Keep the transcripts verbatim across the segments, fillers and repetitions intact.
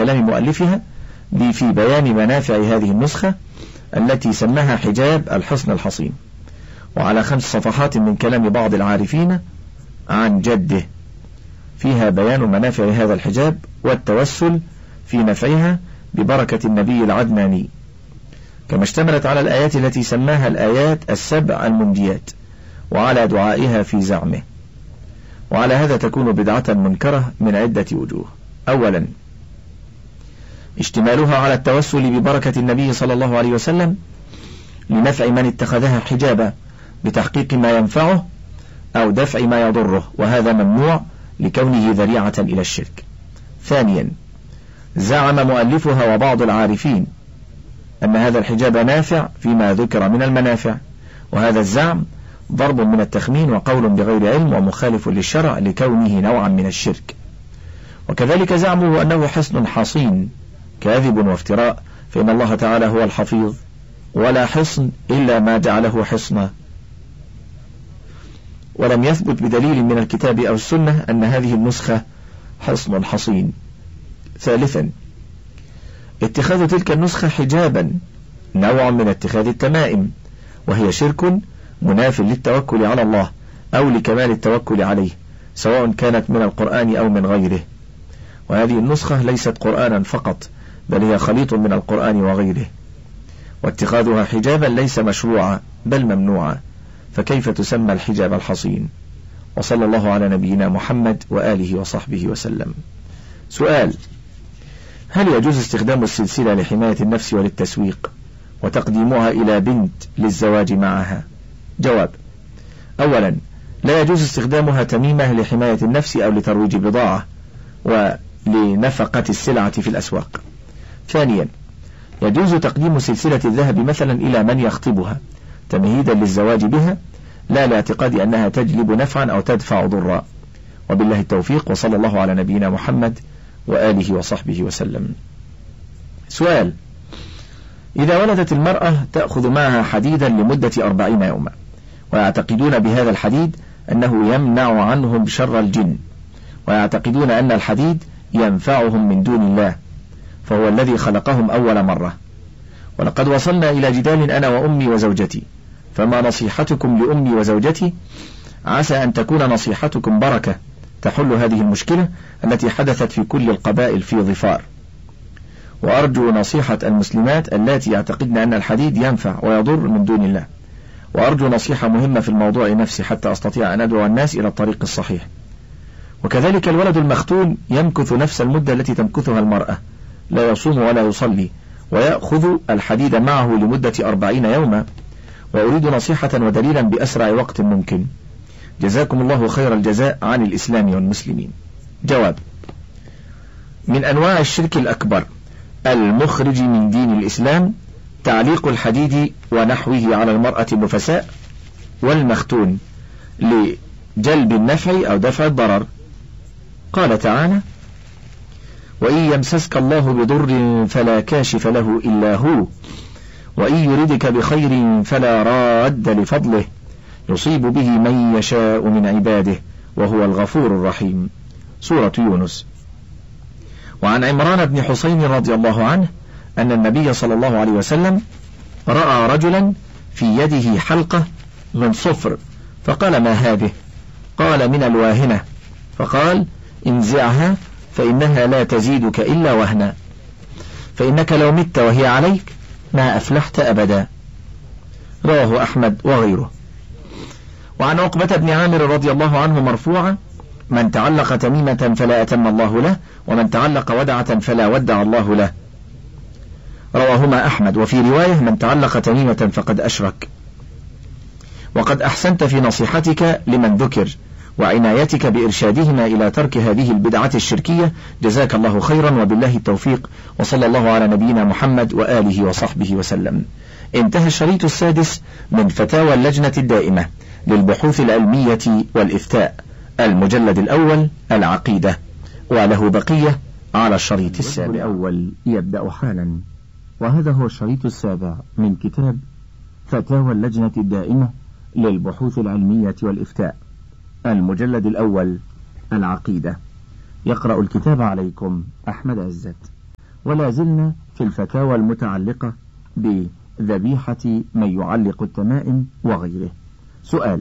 كلام مؤلفها في بيان منافع هذه النسخة التي سماها حجاب الحصن الحصين، وعلى خمس صفحات من كلام بعض العارفين عن جده فيها بيان منافع هذا الحجاب والتوسل في نفعها ببركة النبي العدناني، كما اشتملت على الآيات التي سماها الآيات السبع المنجيات، وعلى دعائها في زعمه. وعلى هذا تكون بدعة منكرة من عدة وجوه. أولا، اشتمالها على التوسل ببركة النبي صلى الله عليه وسلم لنفع من اتخذها حجابا بتحقيق ما ينفعه أو دفع ما يضره، وهذا ممنوع لكونه ذريعة إلى الشرك. ثانيا، زعم مؤلفها وبعض العارفين أن هذا الحجاب نافع فيما ذكر من المنافع، وهذا الزعم ضرب من التخمين وقول بغير علم ومخالف للشرع لكونه نوعا من الشرك. وكذلك زعمه أنه حصن حصين كاذب وافتراء، فإن الله تعالى هو الحفيظ ولا حصن إلا ما جعله حصنا، ولم يثبت بدليل من الكتاب أو السنة أن هذه النسخة حصن حصين. ثالثا، اتخاذ تلك النسخة حجابا نوع من اتخاذ التمائم، وهي شرك مناف للتوكل على الله أو لكمال التوكل عليه، سواء كانت من القرآن أو من غيره. وهذه النسخة ليست قرآنا فقط، بل هي خليط من القرآن وغيره، واتخاذها حجابا ليس مشروعا بل ممنوعا، فكيف تسمى الحجاب الحصين؟ وصلى الله على نبينا محمد وآله وصحبه وسلم. سؤال: هل يجوز استخدام السلسلة لحماية النفس وللتسويق وتقديمها إلى بنت للزواج معها؟ جواب: أولا، لا يجوز استخدامها تميمة لحماية النفس أو لترويج بضاعة ولنفقة السلعة في الأسواق. ثانيا، يجوز تقديم سلسلة الذهب مثلا إلى من يخطبها تمهيدا للزواج بها، لا لاعتقاد أنها تجلب نفعا أو تدفع ضرا. وبالله التوفيق، وصلى الله على نبينا محمد وآله وصحبه وسلم. سؤال: إذا ولدت المرأة تأخذ معها حديدا لمدة أربعين يوما، ويعتقدون بهذا الحديد أنه يمنع عنهم شر الجن، ويعتقدون أن الحديد ينفعهم من دون الله، فهو الذي خلقهم أول مرة. ولقد وصلنا إلى جدال أنا وأمي وزوجتي، فما نصيحتكم لأمي وزوجتي؟ عسى أن تكون نصيحتكم بركة تحل هذه المشكلة التي حدثت في كل القبائل في ظفار. وأرجو نصيحة المسلمات اللاتي يعتقدن أن الحديد ينفع ويضر من دون الله، وأرجو نصيحة مهمة في الموضوع نفسه حتى أستطيع أن أدعو الناس إلى الطريق الصحيح. وكذلك الولد المختون يمكث نفس المدة التي تمكثها المرأة، لا يصوم ولا يصلي، ويأخذ الحديد معه لمدة أربعين يوما، وأريد نصيحة ودليلا بأسرع وقت ممكن. جزاكم الله خير الجزاء عن الإسلام والمسلمين. جواب: من أنواع الشرك الأكبر المخرج من دين الإسلام تعليق الحديد ونحوه على المرأة النفساء والمختون لجلب النفع أو دفع الضرر. قال تعالى: وإن يمسسك الله بضر فلا كاشف له إلا هو، وإن يردك بخير فلا راد لفضله، يصيب به من يشاء من عباده وهو الغفور الرحيم. سورة يونس. وعن عمران بن حسين رضي الله عنه أن النبي صلى الله عليه وسلم رأى رجلا في يده حلقة من صفر، فقال: ما هذه؟ قال: من الواهنة. فقال: انزعها فإنها لا تزيدك إلا وهنا، فإنك لو مت وهي عليك ما أفلحت أبدا. رواه أحمد وغيره. وعن عقبة بن عامر رضي الله عنه مرفوعا: من تعلق تميمة فلا أتم الله له، ومن تعلق ودعة فلا ودع الله له. رواهما أحمد. وفي رواية: من تعلق تميمة فقد أشرك. وقد أحسنت في نصيحتك لمن ذكر وعنايتك بإرشادهما إلى ترك هذه البدعة الشركية، جزاك الله خيرا، وبالله التوفيق، وصلى الله على نبينا محمد وآله وصحبه وسلم. انتهى الشريط السادس من فتاوى اللجنة الدائمة للبحوث العلمية والإفتاء، المجلد الأول العقيدة، وله بقية على الشريط السابع. الأول يبدأ حالا، وهذا هو الشريط السابع من كتاب فتاوى اللجنة الدائمة للبحوث العلمية والإفتاء، المجلد الأول العقيدة. يقرأ الكتاب عليكم أحمد عزت. ولا زلنا في الفتاوى المتعلقة بذبيحة من يعلق التمائم وغيره. سؤال: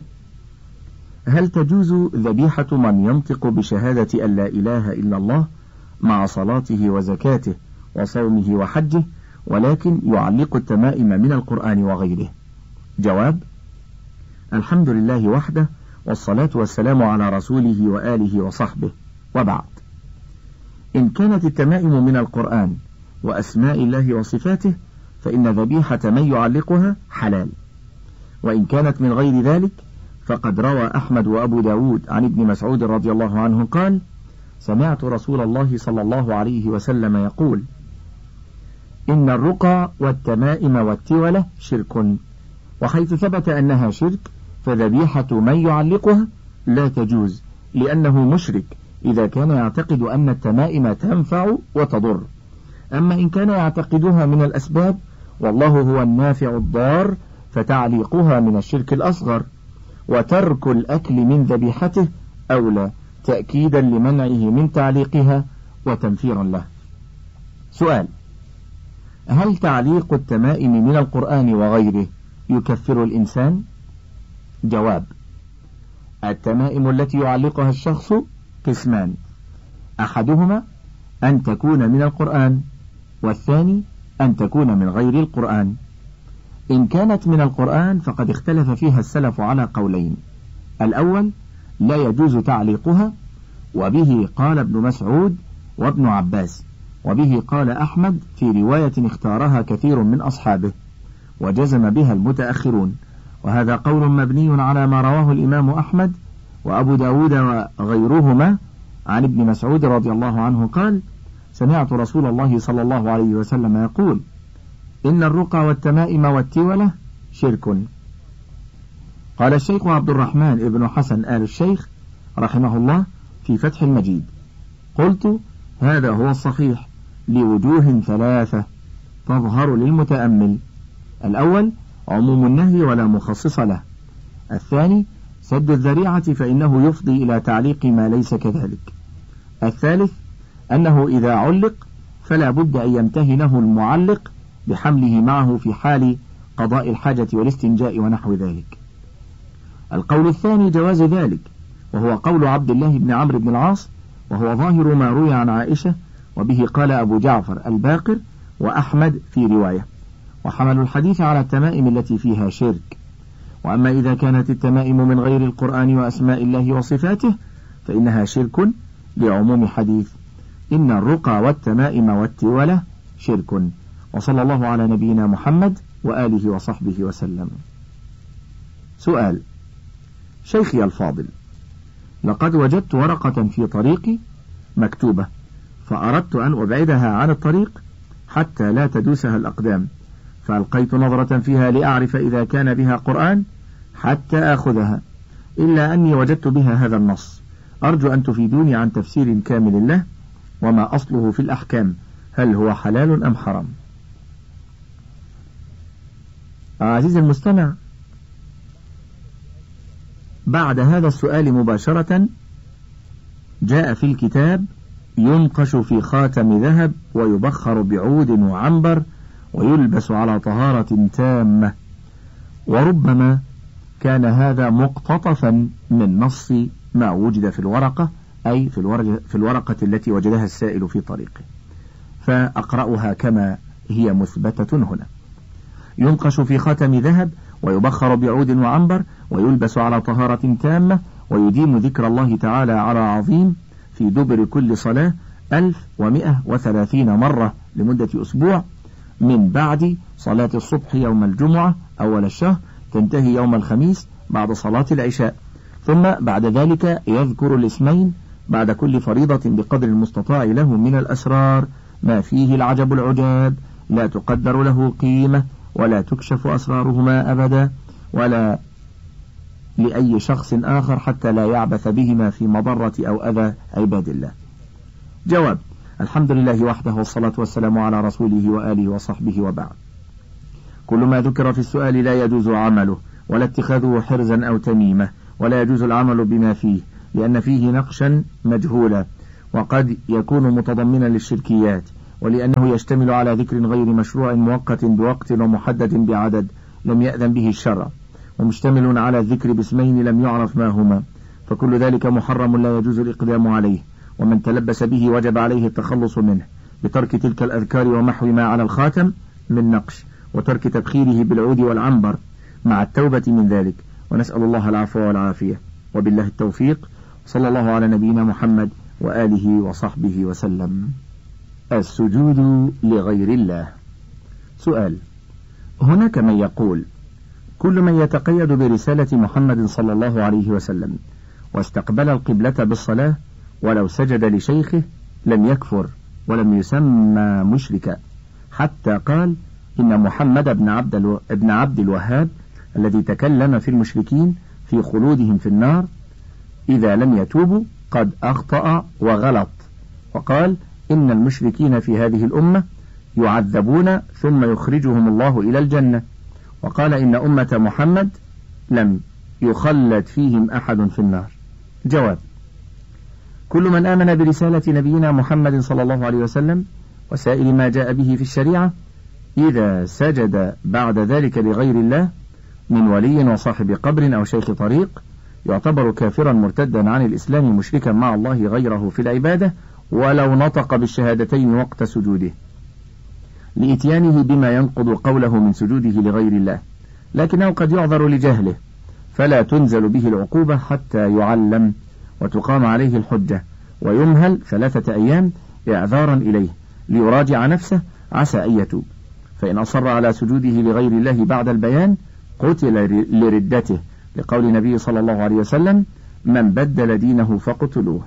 هل تجوز ذبيحة من ينطق بشهادة أن لا إله إلا الله مع صلاته وزكاته وصومه وحجه ولكن يعلق التمائم من القرآن وغيره؟ جواب: الحمد لله وحده، والصلاة والسلام على رسوله وآله وصحبه، وبعد. إن كانت التمائم من القرآن وأسماء الله وصفاته فإن ذبيحة من يعلقها حلال، وإن كانت من غير ذلك فقد روى أحمد وأبو داود عن ابن مسعود رضي الله عنه قال: سمعت رسول الله صلى الله عليه وسلم يقول: إن الرقى والتمائم والتولة شرك، وحيث ثبت أنها شرك فذبيحة من يعلقها لا تجوز، لأنه مشرك إذا كان يعتقد أن التمائم تنفع وتضر. أما إن كان يعتقدها من الأسباب والله هو النافع الضار فتعليقها من الشرك الأصغر، وترك الأكل من ذبيحته أولى، تأكيدا لمنعه من تعليقها وتنفيرا له. سؤال: هل تعليق التمائم من القرآن وغيره يكفر الإنسان؟ جواب: التمائم التي يعلقها الشخص قسمان: أحدهما أن تكون من القرآن، والثاني أن تكون من غير القرآن. إن كانت من القرآن فقد اختلف فيها السلف على قولين: الأول لا يجوز تعليقها، وبه قال ابن مسعود وابن عباس، وبه قال أحمد في رواية اختارها كثير من أصحابه، وجزم بها المتأخرون، وهذا قول مبني على ما رواه الإمام أحمد وأبو داود وغيرهما عن ابن مسعود رضي الله عنه قال: سمعت رسول الله صلى الله عليه وسلم يقول: إن الرقى والتمائم والتولة شرك. قال الشيخ عبد الرحمن ابن حسن آل الشيخ رحمه الله في فتح المجيد: قلت: هذا هو الصحيح لوجوه ثلاثة تظهر للمتأمل: الأول عموم النهي ولا مخصص له، الثاني سد الذريعة فإنه يفضي إلى تعليق ما ليس كذلك، الثالث أنه إذا علق فلا بد أن يمتهنه المعلق بحمله معه في حال قضاء الحاجة والاستنجاء ونحو ذلك. القول الثاني جواز ذلك، وهو قول عبد الله بن عمرو بن العاص، وهو ظاهر ما روي عن عائشة، وبه قال أبو جعفر الباقر وأحمد في رواية، وحملوا الحديث على التمائم التي فيها شرك. وأما إذا كانت التمائم من غير القرآن وأسماء الله وصفاته فإنها شرك لعموم حديث إن الرقى والتمائم والتولة شرك. وصلى الله على نبينا محمد وآله وصحبه وسلم. سؤال: شيخي الفاضل، لقد وجدت ورقة في طريقي مكتوبة، فأردت أن أبعدها عن الطريق حتى لا تدوسها الأقدام، فألقيت نظرة فيها لأعرف إذا كان بها قرآن حتى أخذها، إلا أني وجدت بها هذا النص، أرجو أن تفيدوني عن تفسير كامل له وما أصله في الأحكام، هل هو حلال أم حرام؟ عزيزي المستمع، بعد هذا السؤال مباشرة جاء في الكتاب: ينقش في خاتم ذهب ويبخر بعود وعنبر ويلبس على طهارة تامة. وربما كان هذا مقتطفا من نص ما وجد في الورقة، أي في الورقة التي وجدها السائل في طريقه، فأقرأها كما هي مثبتة هنا: ينقش في خاتم ذهب ويبخر بعود وعنبر ويلبس على طهارة تامة ويديم ذكر الله تعالى على عظيم في دبر كل صلاة ألف ومئة وثلاثين مرة لمدة أسبوع، من بعد صلاة الصبح يوم الجمعة أول الشهر، تنتهي يوم الخميس بعد صلاة العشاء، ثم بعد ذلك يذكر الاسمين بعد كل فريضة بقدر المستطاع له من الأسرار ما فيه العجب العجاب، لا تقدر له قيمة ولا تكشف أسرارهما أبدا ولا لأي شخص آخر حتى لا يعبث بهما في مضرة أو أذى عباد الله. جواب: الحمد لله وحده، والصلاة والسلام على رسوله وآله وصحبه، وبعد. كل ما ذكر في السؤال لا يجوز عمله ولا اتخاذه حرزا أو تميمة، ولا يجوز العمل بما فيه، لأن فيه نقشا مجهولا، وقد يكون متضمنا للشركيات، ولأنه يشتمل على ذكر غير مشروع مؤقت بوقت ومحدد بعدد لم يأذن به الشرع، ومشتمل على الذكر باسمين لم يعرف ما هما، فكل ذلك محرم لا يجوز الإقدام عليه، ومن تلبس به وجب عليه التخلص منه بترك تلك الأذكار ومحو ما على الخاتم من نقش، وترك تبخيره بالعود والعنبر مع التوبة من ذلك، ونسأل الله العفو والعافية، وبالله التوفيق، صلى الله على نبينا محمد وآله وصحبه وسلم. السجود لغير الله. سؤال: هناك من يقول كل من يتقيد برسالة محمد صلى الله عليه وسلم واستقبل القبلة بالصلاة ولو سجد لشيخه لم يكفر ولم يسمى مشركا، حتى قال إن محمد بن عبد, الو... ابن عبد الوهاب الذي تكلم في المشركين في خلودهم في النار إذا لم يتوبوا قد أخطأ وغلط، وقال إن المشركين في هذه الأمة يعذبون ثم يخرجهم الله إلى الجنة، وقال إن أمة محمد لم يخلد فيهم أحد في النار. جواب: كل من آمن برسالة نبينا محمد صلى الله عليه وسلم وسائر ما جاء به في الشريعة إذا سجد بعد ذلك لغير الله من ولي وصاحب قبر أو شيخ طريق يعتبر كافرا مرتدا عن الإسلام مشركا مع الله غيره في العبادة ولو نطق بالشهادتين وقت سجوده، لإتيانه بما ينقض قوله من سجوده لغير الله، لكنه قد يعذر لجهله فلا تنزل به العقوبة حتى يعلم وتقام عليه الحجة ويمهل ثلاثة أيام إعذارا إليه ليراجع نفسه عسى أن يتوب، فإن أصر على سجوده لغير الله بعد البيان قتل لردته، لقول النبي صلى الله عليه وسلم: من بدل دينه فقتلوه.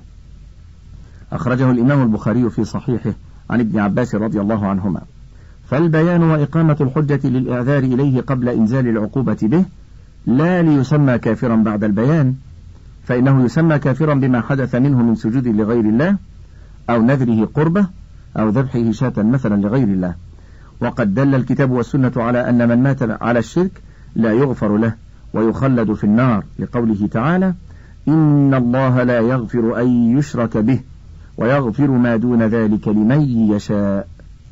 أخرجه الإمام البخاري في صحيحه عن ابن عباس رضي الله عنهما. فالبيان وإقامة الحجة للإعذار إليه قبل إنزال العقوبة به لا ليسمى كافرا بعد البيان، فإنه يسمى كافرا بما حدث منه من سجود لغير الله أو نذره قربة أو ذبحه شاة مثلا لغير الله. وقد دل الكتاب والسنة على أن من مات على الشرك لا يغفر له ويخلد في النار، لقوله تعالى: إن الله لا يغفر أن يشرك به ويغفر ما دون ذلك لمن يشاء.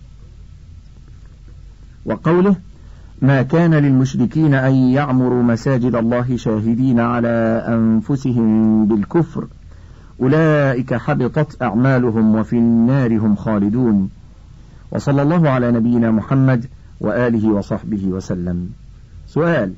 وقوله: ما كان للمشركين أن يعمروا مساجد الله شاهدين على أنفسهم بالكفر أولئك حبطت أعمالهم وفي النار هم خالدون. وصلى الله على نبينا محمد وآله وصحبه وسلم. سؤال: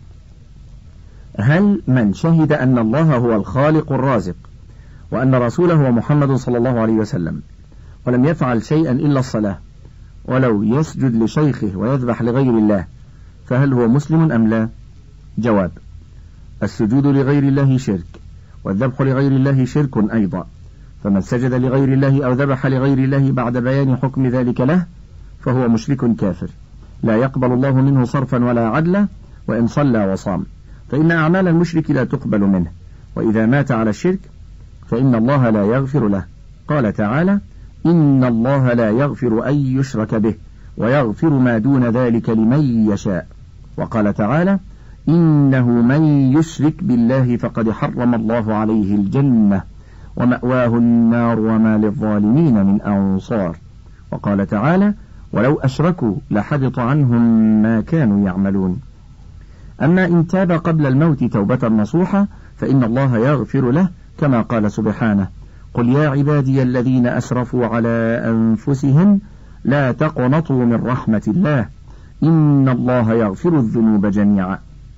هل من شهد أن الله هو الخالق الرازق وأن رسوله هو محمد صلى الله عليه وسلم ولم يفعل شيئا إلا الصلاة ولو يسجد لشيخه ويذبح لغير الله فهل هو مسلم أم لا؟ جواب: السجود لغير الله شرك، والذبح لغير الله شرك أيضا، فمن سجد لغير الله أو ذبح لغير الله بعد بيان حكم ذلك له فهو مشرك كافر لا يقبل الله منه صرفا ولا عدلا وإن صلى وصام، فإن أعمال المشرك لا تقبل منه، وإذا مات على الشرك فإن الله لا يغفر له. قال تعالى: إن الله لا يغفر أن يشرك به ويغفر ما دون ذلك لمن يشاء. وقال تعالى: إنه من يشرك بالله فقد حرم الله عليه الجنة ومأواه النار وما للظالمين من أنصار. وقال تعالى: ولو أشركوا لحبط عنهم ما كانوا يعملون. أما إن تاب قبل الموت توبة نصوحة فإن الله يغفر له، كما قال سبحانه: قل يا عبادي الذين أسرفوا على أنفسهم لا تقنطوا من رحمة الله إن الله يغفر الذنوب جميعا.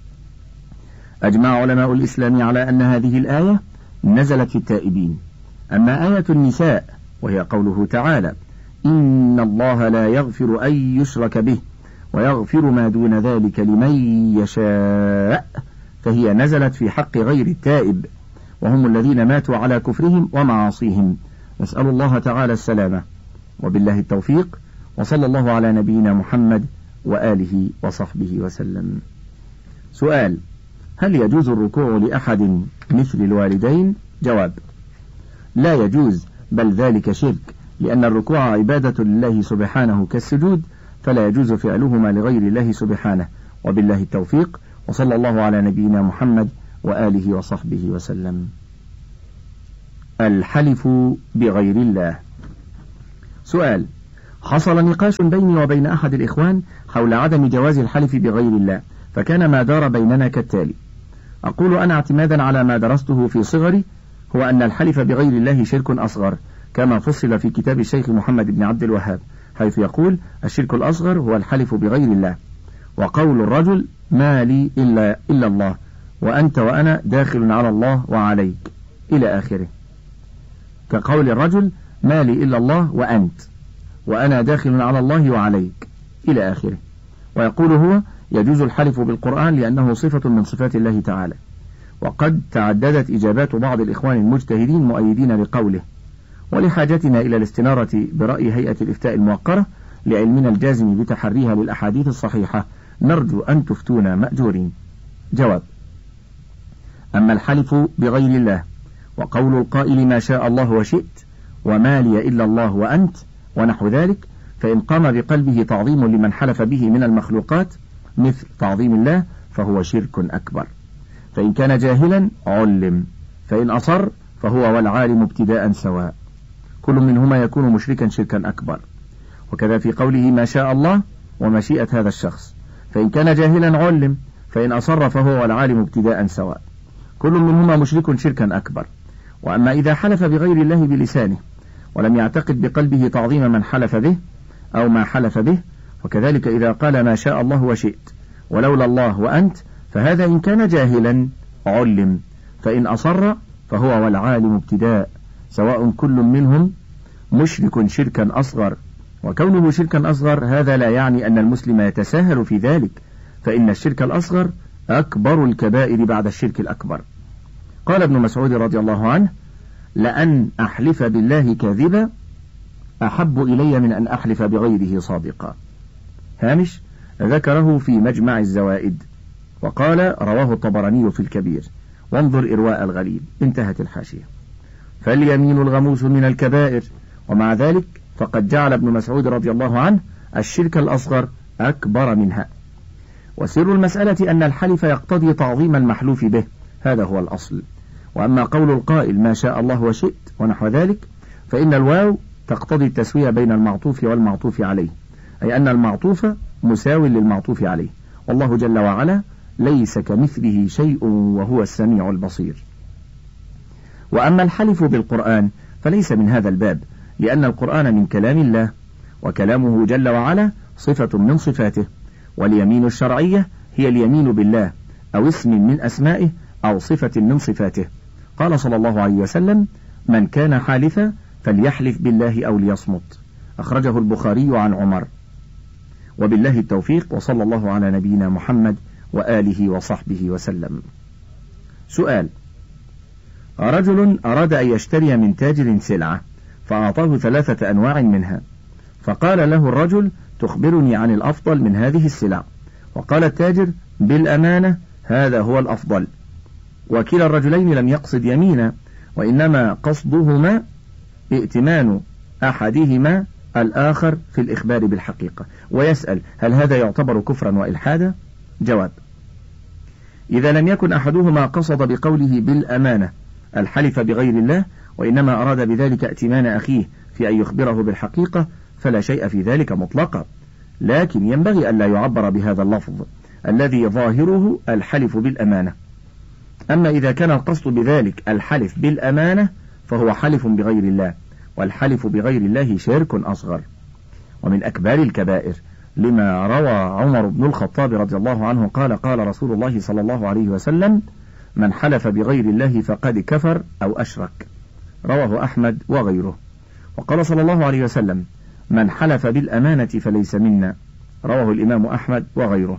أجمع علماء الإسلام على أن هذه الآية نزلت في التائبين. أما آية النساء وهي قوله تعالى: إن الله لا يغفر أن يشرك به ويغفر ما دون ذلك لمن يشاء، فهي نزلت في حق غير التائب، وهم الذين ماتوا على كفرهم ومعاصيهم، نسأل الله تعالى السلامة، وبالله التوفيق، وصلى الله على نبينا محمد وآله وصحبه وسلم. سؤال: هل يجوز الركوع لأحد مثل الوالدين؟ جواب: لا يجوز، بل ذلك شرك، لأن الركوع عبادة لله سبحانه كالسجود، فلا يجوز فعلهما لغير الله سبحانه، وبالله التوفيق، وصلى الله على نبينا محمد وآله وصحبه وسلم. الحلف بغير الله. سؤال: حصل نقاش بيني وبين أحد الإخوان حول عدم جواز الحلف بغير الله، فكان ما دار بيننا كالتالي: أقول أنا اعتمادا على ما درسته في صغري هو أن الحلف بغير الله شرك أصغر، كما فصل في كتاب الشيخ محمد بن عبد الوهاب، حيث يقول: الشرك الأصغر هو الحلف بغير الله، وقول الرجل ما لي إلا, إلا الله، وأنت وأنا داخل على الله وعليك، إلى آخره، كقول الرجل ما لي إلا الله وأنت، وأنا داخل على الله وعليك، إلى آخره. ويقول هو: يجوز الحلف بالقرآن لأنه صفة من صفات الله تعالى. وقد تعددت إجابات بعض الإخوان المجتهدين مؤيدين لقوله، ولحاجتنا إلى الاستنارة برأي هيئة الإفتاء الموقرة لعلمنا الجازم بتحريها للأحاديث الصحيحة نرجو أن تفتونا مأجورين. جواب: أما الحلف بغير الله وقول القائل ما شاء الله وشئت وما لي إلا الله وأنت ونحو ذلك، فإن قام بقلبه تعظيم لمن حلف به من المخلوقات مثل تعظيم الله فهو شرك أكبر، فإن كان جاهلا علم، فإن أصر فهو والعالم ابتداء سواء، كل منهما يكون مشركا شركا أكبر. وكذا في قوله ما شاء الله ومشيئة هذا الشخص، فإن كان جاهلا علم، فإن أصر فهو والعالم ابتداء سواء، كل منهما مشرك شركا أكبر. وأما إذا حلف بغير الله بلسانه ولم يعتقد بقلبه تعظيم من حلف به أو ما حلف به، وكذلك إذا قال ما شاء الله وشئت ولولا الله وأنت، فهذا إن كان جاهلا علم، فإن أصر فهو والعالم ابتداء سواء، كل منهم مشرك شركا أصغر. وكونه شركا أصغر هذا لا يعني أن المسلم يتساهل في ذلك، فإن الشرك الأصغر أكبر الكبائر بعد الشرك الأكبر. قال ابن مسعود رضي الله عنه: لأن أحلف بالله كاذبا أحب إلي من أن أحلف بغيره صادقا. هامش ذكره في مجمع الزوائد، وقال رواه الطبراني في الكبير، وانظر إرواء الغليل، انتهت الحاشية. فاليمين الغموس من الكبائر، ومع ذلك فقد جعل ابن مسعود رضي الله عنه الشرك الأصغر أكبر منها. وسر المسألة أن الحلف يقتضي تعظيم المحلوف به، هذا هو الأصل. وأما قول القائل ما شاء الله وشئت ونحو ذلك، فإن الواو تقتضي التسوية بين المعطوف والمعطوف عليه، أي أن المعطوف مساو للمعطوف عليه، والله جل وعلا ليس كمثله شيء وهو السميع البصير. وأما الحلف بالقرآن فليس من هذا الباب، لأن القرآن من كلام الله، وكلامه جل وعلا صفة من صفاته، واليمين الشرعية هي اليمين بالله أو اسم من أسمائه أو صفة من صفاته. قال صلى الله عليه وسلم: من كان حالفا فليحلف بالله أو ليصمت، أخرجه البخاري عن عمر. وبالله التوفيق، وصلى الله على نبينا محمد وآله وصحبه وسلم. سؤال: رجل أراد أن يشتري من تاجر سلعة فأعطاه ثلاثة أنواع منها، فقال له الرجل: تخبرني عن الأفضل من هذه السلع؟ وقال التاجر: بالأمانة هذا هو الأفضل. وكلا الرجلين لم يقصد يمينا، وإنما قصدهما ائتمان أحدهما الآخر في الإخبار بالحقيقة. ويسأل: هل هذا يعتبر كفرا وإلحادا؟ جواب: إذا لم يكن أحدهما قصد بقوله بالأمانة الحلف بغير الله، وإنما أراد بذلك ائتمان أخيه في أن يخبره بالحقيقة، فلا شيء في ذلك مطلقا، لكن ينبغي ألا يعبر بهذا اللفظ الذي ظاهره الحلف بالأمانة. أما إذا كان القصد بذلك الحلف بالأمانة فهو حلف بغير الله، والحلف بغير الله شرك أصغر ومن أكبر الكبائر، لما روى عمر بن الخطاب رضي الله عنه قال: قال رسول الله صلى الله عليه وسلم: من حلف بغير الله فقد كفر أو أشرك، رواه أحمد وغيره. وقال صلى الله عليه وسلم: من حلف بالأمانة فليس منا، رواه الإمام أحمد وغيره.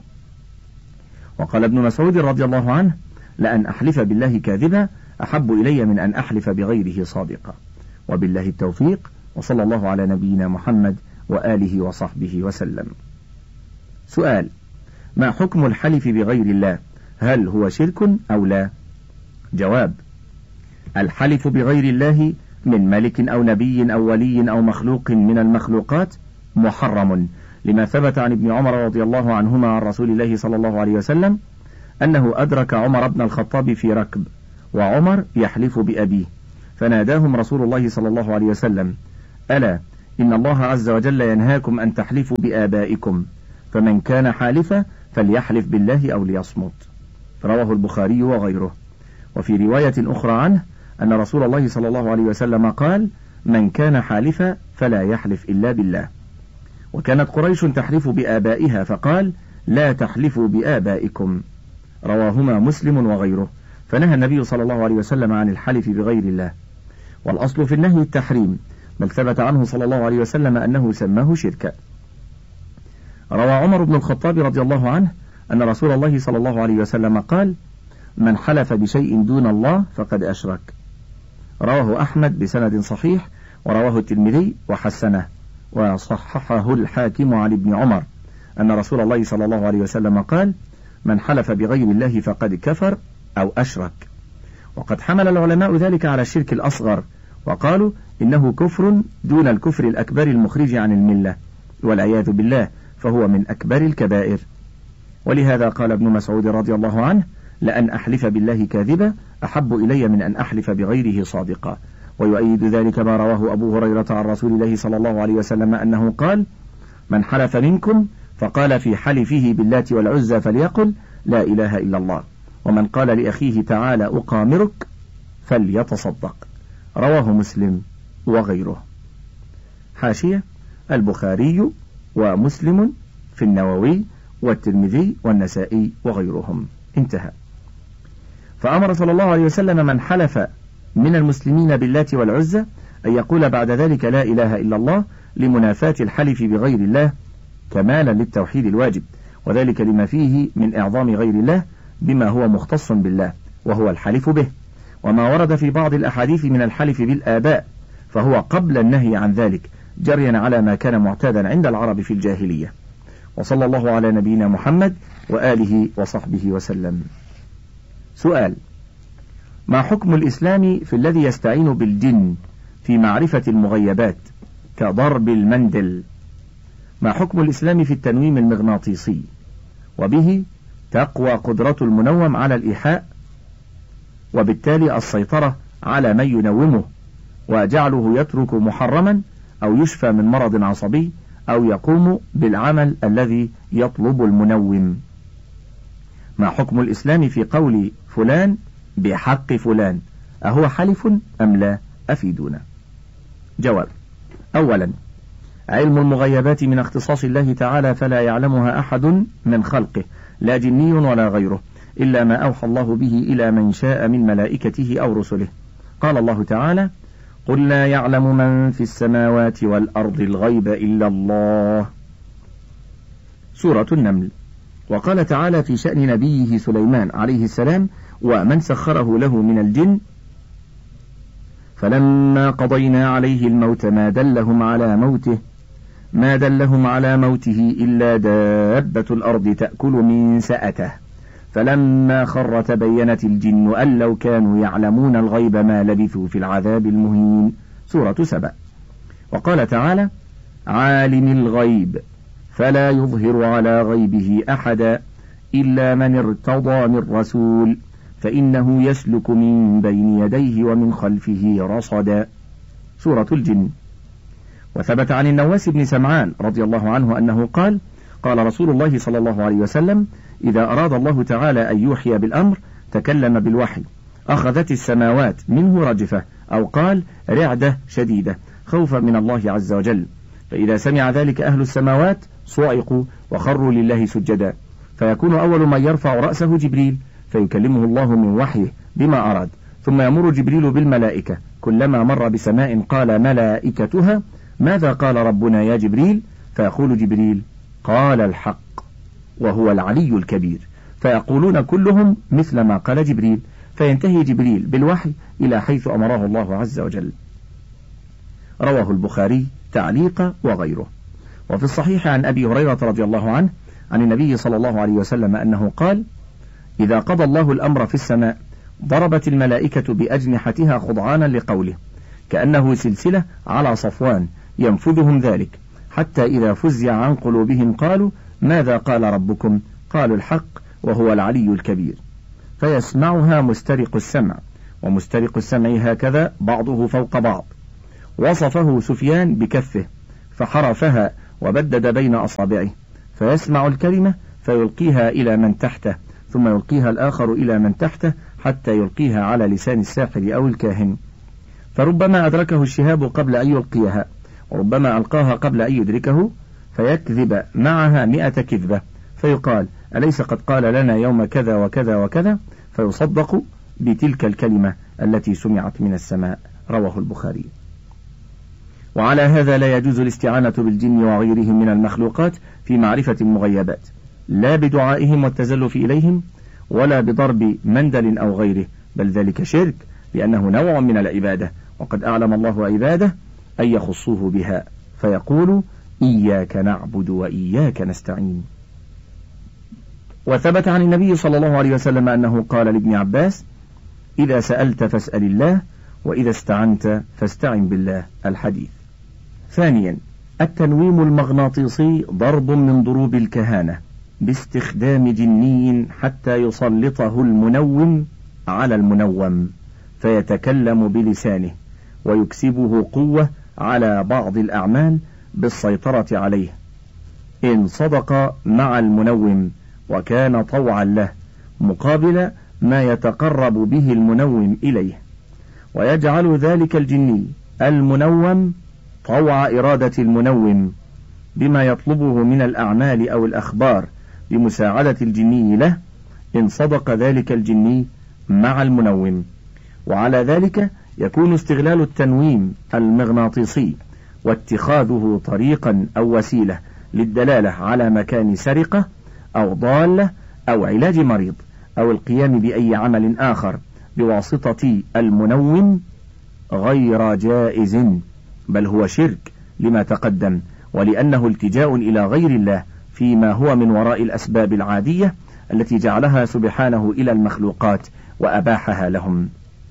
وقال ابن مسعود رضي الله عنه: لأن أحلف بالله كاذبا أحب إلي من أن أحلف بغيره صادقا. وبالله التوفيق، وصلى الله على نبينا محمد وآله وصحبه وسلم. سؤال: ما حكم الحلف بغير الله؟ هل هو شرك أو لا؟ جواب: الحلف بغير الله من ملك أو نبي أو ولي أو مخلوق من المخلوقات محرم، لما ثبت عن ابن عمر رضي الله عنهما عن رسول الله صلى الله عليه وسلم أنه أدرك عمر بن الخطاب في ركب، وعمر يحلف بأبيه، فناداهم رسول الله صلى الله عليه وسلم: ألا إن الله عز وجل ينهاكم أن تحلفوا بآبائكم، فمن كان حالفا فليحلف بالله أو ليصمت. رواه البخاري وغيره. وفي رواية أخرى عنه أن رسول الله صلى الله عليه وسلم قال: من كان حالفا فلا يحلف إلا بالله. وكانت قريش تحلف بآبائها فقال: لا تحلفوا بآبائكم. رواهما مسلم وغيره. فنهى النبي صلى الله عليه وسلم عن الحلف بغير الله، والأصل في النهي التحريم، بل ثبت عنه صلى الله عليه وسلم أنه سماه شركا. روى عمر بن الخطاب رضي الله عنه أن رسول الله صلى الله عليه وسلم قال: من حلف بشيء دون الله فقد أشرك. رواه أحمد بسند صحيح، ورواه الترمذي وحسنه، وصححه الحاكم عن ابن عمر أن رسول الله صلى الله عليه وسلم قال: من حلف بغير الله فقد كفر أو أشرك. وقد حمل العلماء ذلك على الشرك الأصغر، وقالوا إنه كفر دون الكفر الأكبر المخرج عن الملة، والعياذ بالله، فهو من أكبر الكبائر. ولهذا قال ابن مسعود رضي الله عنه: لأن أحلف بالله كاذبا أحب إلي من أن أحلف بغيره صادقا. ويؤيد ذلك ما رواه أبو هريرة عن رسول الله صلى الله عليه وسلم أنه قال: من حلف منكم فقال في حلفه باللات والعزى فليقل لا إله إلا الله، ومن قال لأخيه تعالى أقامرك فليتصدق. رواه مسلم وغيره. حاشية: البخاري ومسلم في النووي والترمذي والنسائي وغيرهم. انتهى. فأمر صلى الله عليه وسلم من حلف من المسلمين باللات والعزى أن يقول بعد ذلك لا إله إلا الله، لمنافاة الحلف بغير الله كمالا للتوحيد الواجب، وذلك لما فيه من إعظام غير الله بما هو مختص بالله وهو الحلف به، وما ورد في بعض الأحاديث من الحلف بالآباء، فهو قبل النهي عن ذلك جريا على ما كان معتادا عند العرب في الجاهلية. وصلى الله على نبينا محمد وآله وصحبه وسلم. سؤال: ما حكم الإسلام في الذي يستعين بالجن في معرفة المغيبات كضرب المندل؟ ما حكم الإسلام في التنويم المغناطيسي، وبه تقوى قدرة المنوم على الإيحاء، وبالتالي السيطرة على من ينومه، وجعله يترك محرما أو يشفى من مرض عصبي أو يقوم بالعمل الذي يطلب المنوم؟ ما حكم الإسلام في قول فلان بحق فلان، أهو حلف أم لا؟ أفيدونا. جواب: أولا، علم المغيبات من اختصاص الله تعالى، فلا يعلمها أحد من خلقه، لا جني ولا غيره، إلا ما أوحى الله به إلى من شاء من ملائكته أو رسله. قال الله تعالى: قل لا يعلم من في السماوات والأرض الغيب إلا الله. سورة النمل. وقال تعالى في شأن نبيه سليمان عليه السلام: ومن سخره له من الجن فلما قضينا عليه الموت ما دلهم على موته ما دلهم على موته إلا دابة الأرض تأكل من سأته فلما خر تبينت الجن أن لو كانوا يعلمون الغيب ما لبثوا في العذاب المهين. سورة سبأ. وقال تعالى: عالم الغيب فلا يظهر على غيبه أحدا إلا من ارتضى من رسول فإنه يسلك من بين يديه ومن خلفه رصدا. سورة الجن. وثبت عن النواس بن سمعان رضي الله عنه أنه قال: قال رسول الله صلى الله عليه وسلم: إذا أراد الله تعالى أن يوحي بالأمر تكلم بالوحي، أخذت السماوات منه رجفة، أو قال رعدة شديدة، خوفا من الله عز وجل، فإذا سمع ذلك أهل السماوات صعقوا وخروا لله سجدا، فيكون أول من يرفع رأسه جبريل فيكلمه الله من وحيه بما أراد، ثم يمر جبريل بالملائكة، كلما مر بسماء قال ملائكتها: ماذا قال ربنا يا جبريل؟ فيقول جبريل: قال الحق وهو العلي الكبير، فيقولون كلهم مثل ما قال جبريل، فينتهي جبريل بالوحي إلى حيث أمره الله عز وجل. رواه البخاري تعليقا وغيره. وفي الصحيح عن أبي هريرة رضي الله عنه عن النبي صلى الله عليه وسلم أنه قال: إذا قضى الله الأمر في السماء ضربت الملائكة بأجنحتها خضعانا لقوله، كأنه سلسلة على صفوان ينفذهم ذلك، حتى إذا فزع عن قلوبهم قالوا: ماذا قال ربكم؟ قالوا الحق وهو العلي الكبير، فيسمعها مسترق السمع، ومسترق السمع هكذا بعضه فوق بعض. وصفه سفيان بكفه، فحرفها وبدد بين أصابعه، فيسمع الكلمة فيلقيها إلى من تحته، ثم يلقيها الآخر إلى من تحته حتى يلقيها على لسان الساحر أو الكاهن، فربما أدركه الشهاب قبل أن يلقيها، وربما ألقاها قبل أن يدركه، فيكذب معها مئة كذبة، فيقال: أليس قد قال لنا يوم كذا وكذا وكذا؟ فيصدق بتلك الكلمة التي سمعت من السماء. رواه البخاري. وعلى هذا لا يجوز الاستعانة بالجن وغيرهم من المخلوقات في معرفة المغيبات، لا بدعائهم والتزلف إليهم، ولا بضرب مندل أو غيره، بل ذلك شرك، لأنه نوع من العبادة، وقد أعلم الله عباده أن يخصوه بها، فيقول: إياك نعبد وإياك نستعين. وثبت عن النبي صلى الله عليه وسلم أنه قال لابن عباس: إذا سألت فاسأل الله، وإذا استعنت فاستعن بالله. الحديث. ثانيا، التنويم المغناطيسي ضرب من ضروب الكهانة باستخدام جني حتى يسلطه المنوم على المنوم فيتكلم بلسانه، ويكسبه قوة على بعض الأعمال بالسيطرة عليه، إن صدق مع المنوم وكان طوعا له مقابل ما يتقرب به المنوم إليه، ويجعل ذلك الجني المنوم طوع إرادة المنوم بما يطلبه من الأعمال أو الأخبار بمساعدة الجني له، إن صدق ذلك الجني مع المنوم. وعلى ذلك يكون استغلال التنويم المغناطيسي واتخاذه طريقا أو وسيلة للدلالة على مكان سرقة أو ضالة أو علاج مريض أو القيام بأي عمل آخر بواسطة المنوم غير جائز، بل هو شرك لما تقدم، ولأنه التجاء إلى غير الله فيما هو من وراء الأسباب العادية التي جعلها سبحانه إلى المخلوقات وأباحها لهم.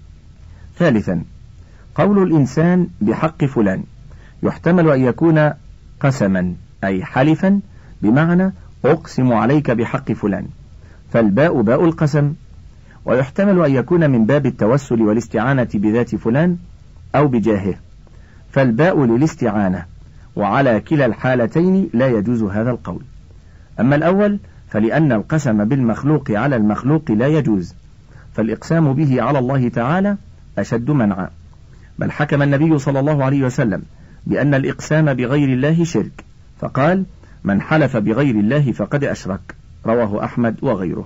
ثالثا، قول الإنسان بحق فلان يحتمل أن يكون قسما أي حلفا، بمعنى أقسم عليك بحق فلان، فالباء باء القسم، ويحتمل أن يكون من باب التوسل والاستعانة بذات فلان أو بجاهه، فالباء للاستعانة، وعلى كلا الحالتين لا يجوز هذا القول. أما الأول فلأن القسم بالمخلوق على المخلوق لا يجوز، فالإقسام به على الله تعالى أشد منعا، بل حكم النبي صلى الله عليه وسلم بأن الإقسام بغير الله شرك، فقال: من حلف بغير الله فقد أشرك. رواه أحمد وغيره،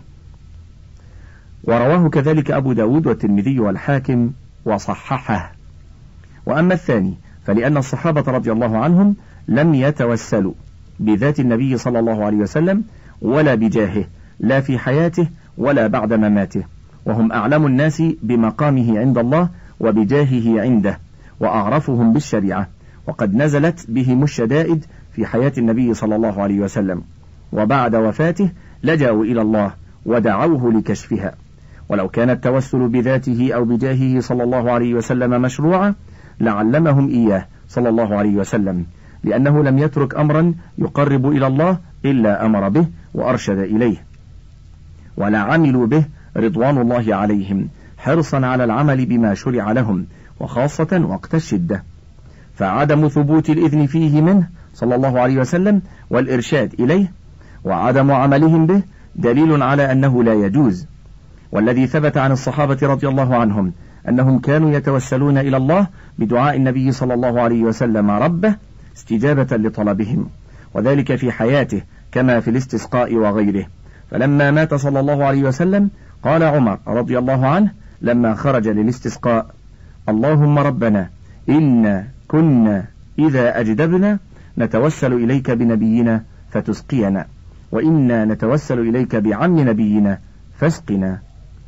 ورواه كذلك أبو داود والترمذي والحاكم وصححه. وأما الثاني فلأن الصحابة رضي الله عنهم لم يتوسلوا بذات النبي صلى الله عليه وسلم ولا بجاهه، لا في حياته ولا بعد مماته، وهم أعلم الناس بمقامه عند الله وبجاهه عنده، وأعرفهم بالشريعة، وقد نزلت بهم الشدائد في حياة النبي صلى الله عليه وسلم، وبعد وفاته لجأوا إلى الله ودعوه لكشفها. ولو كان التوسل بذاته أو بجاهه صلى الله عليه وسلم مشروعا لعلمهم إياه صلى الله عليه وسلم، لأنه لم يترك أمرا يقرب إلى الله إلا أمر به وأرشد إليه، ولا عملوا به رضوان الله عليهم حرصا على العمل بما شرع لهم، وخاصة وقت الشدة. فعدم ثبوت الإذن فيه منه صلى الله عليه وسلم والإرشاد إليه وعدم عملهم به دليل على أنه لا يجوز. والذي ثبت عن الصحابة رضي الله عنهم أنهم كانوا يتوسلون إلى الله بدعاء النبي صلى الله عليه وسلم ربه استجابة لطلبهم، وذلك في حياته كما في الاستسقاء وغيره. فلما مات صلى الله عليه وسلم قال عمر رضي الله عنه لما خرج للاستسقاء: اللهم ربنا إن كنا إذا أجدبنا نتوسل إليك بنبينا فتسقينا، وإنا نتوسل إليك بعم نبينا فاسقنا،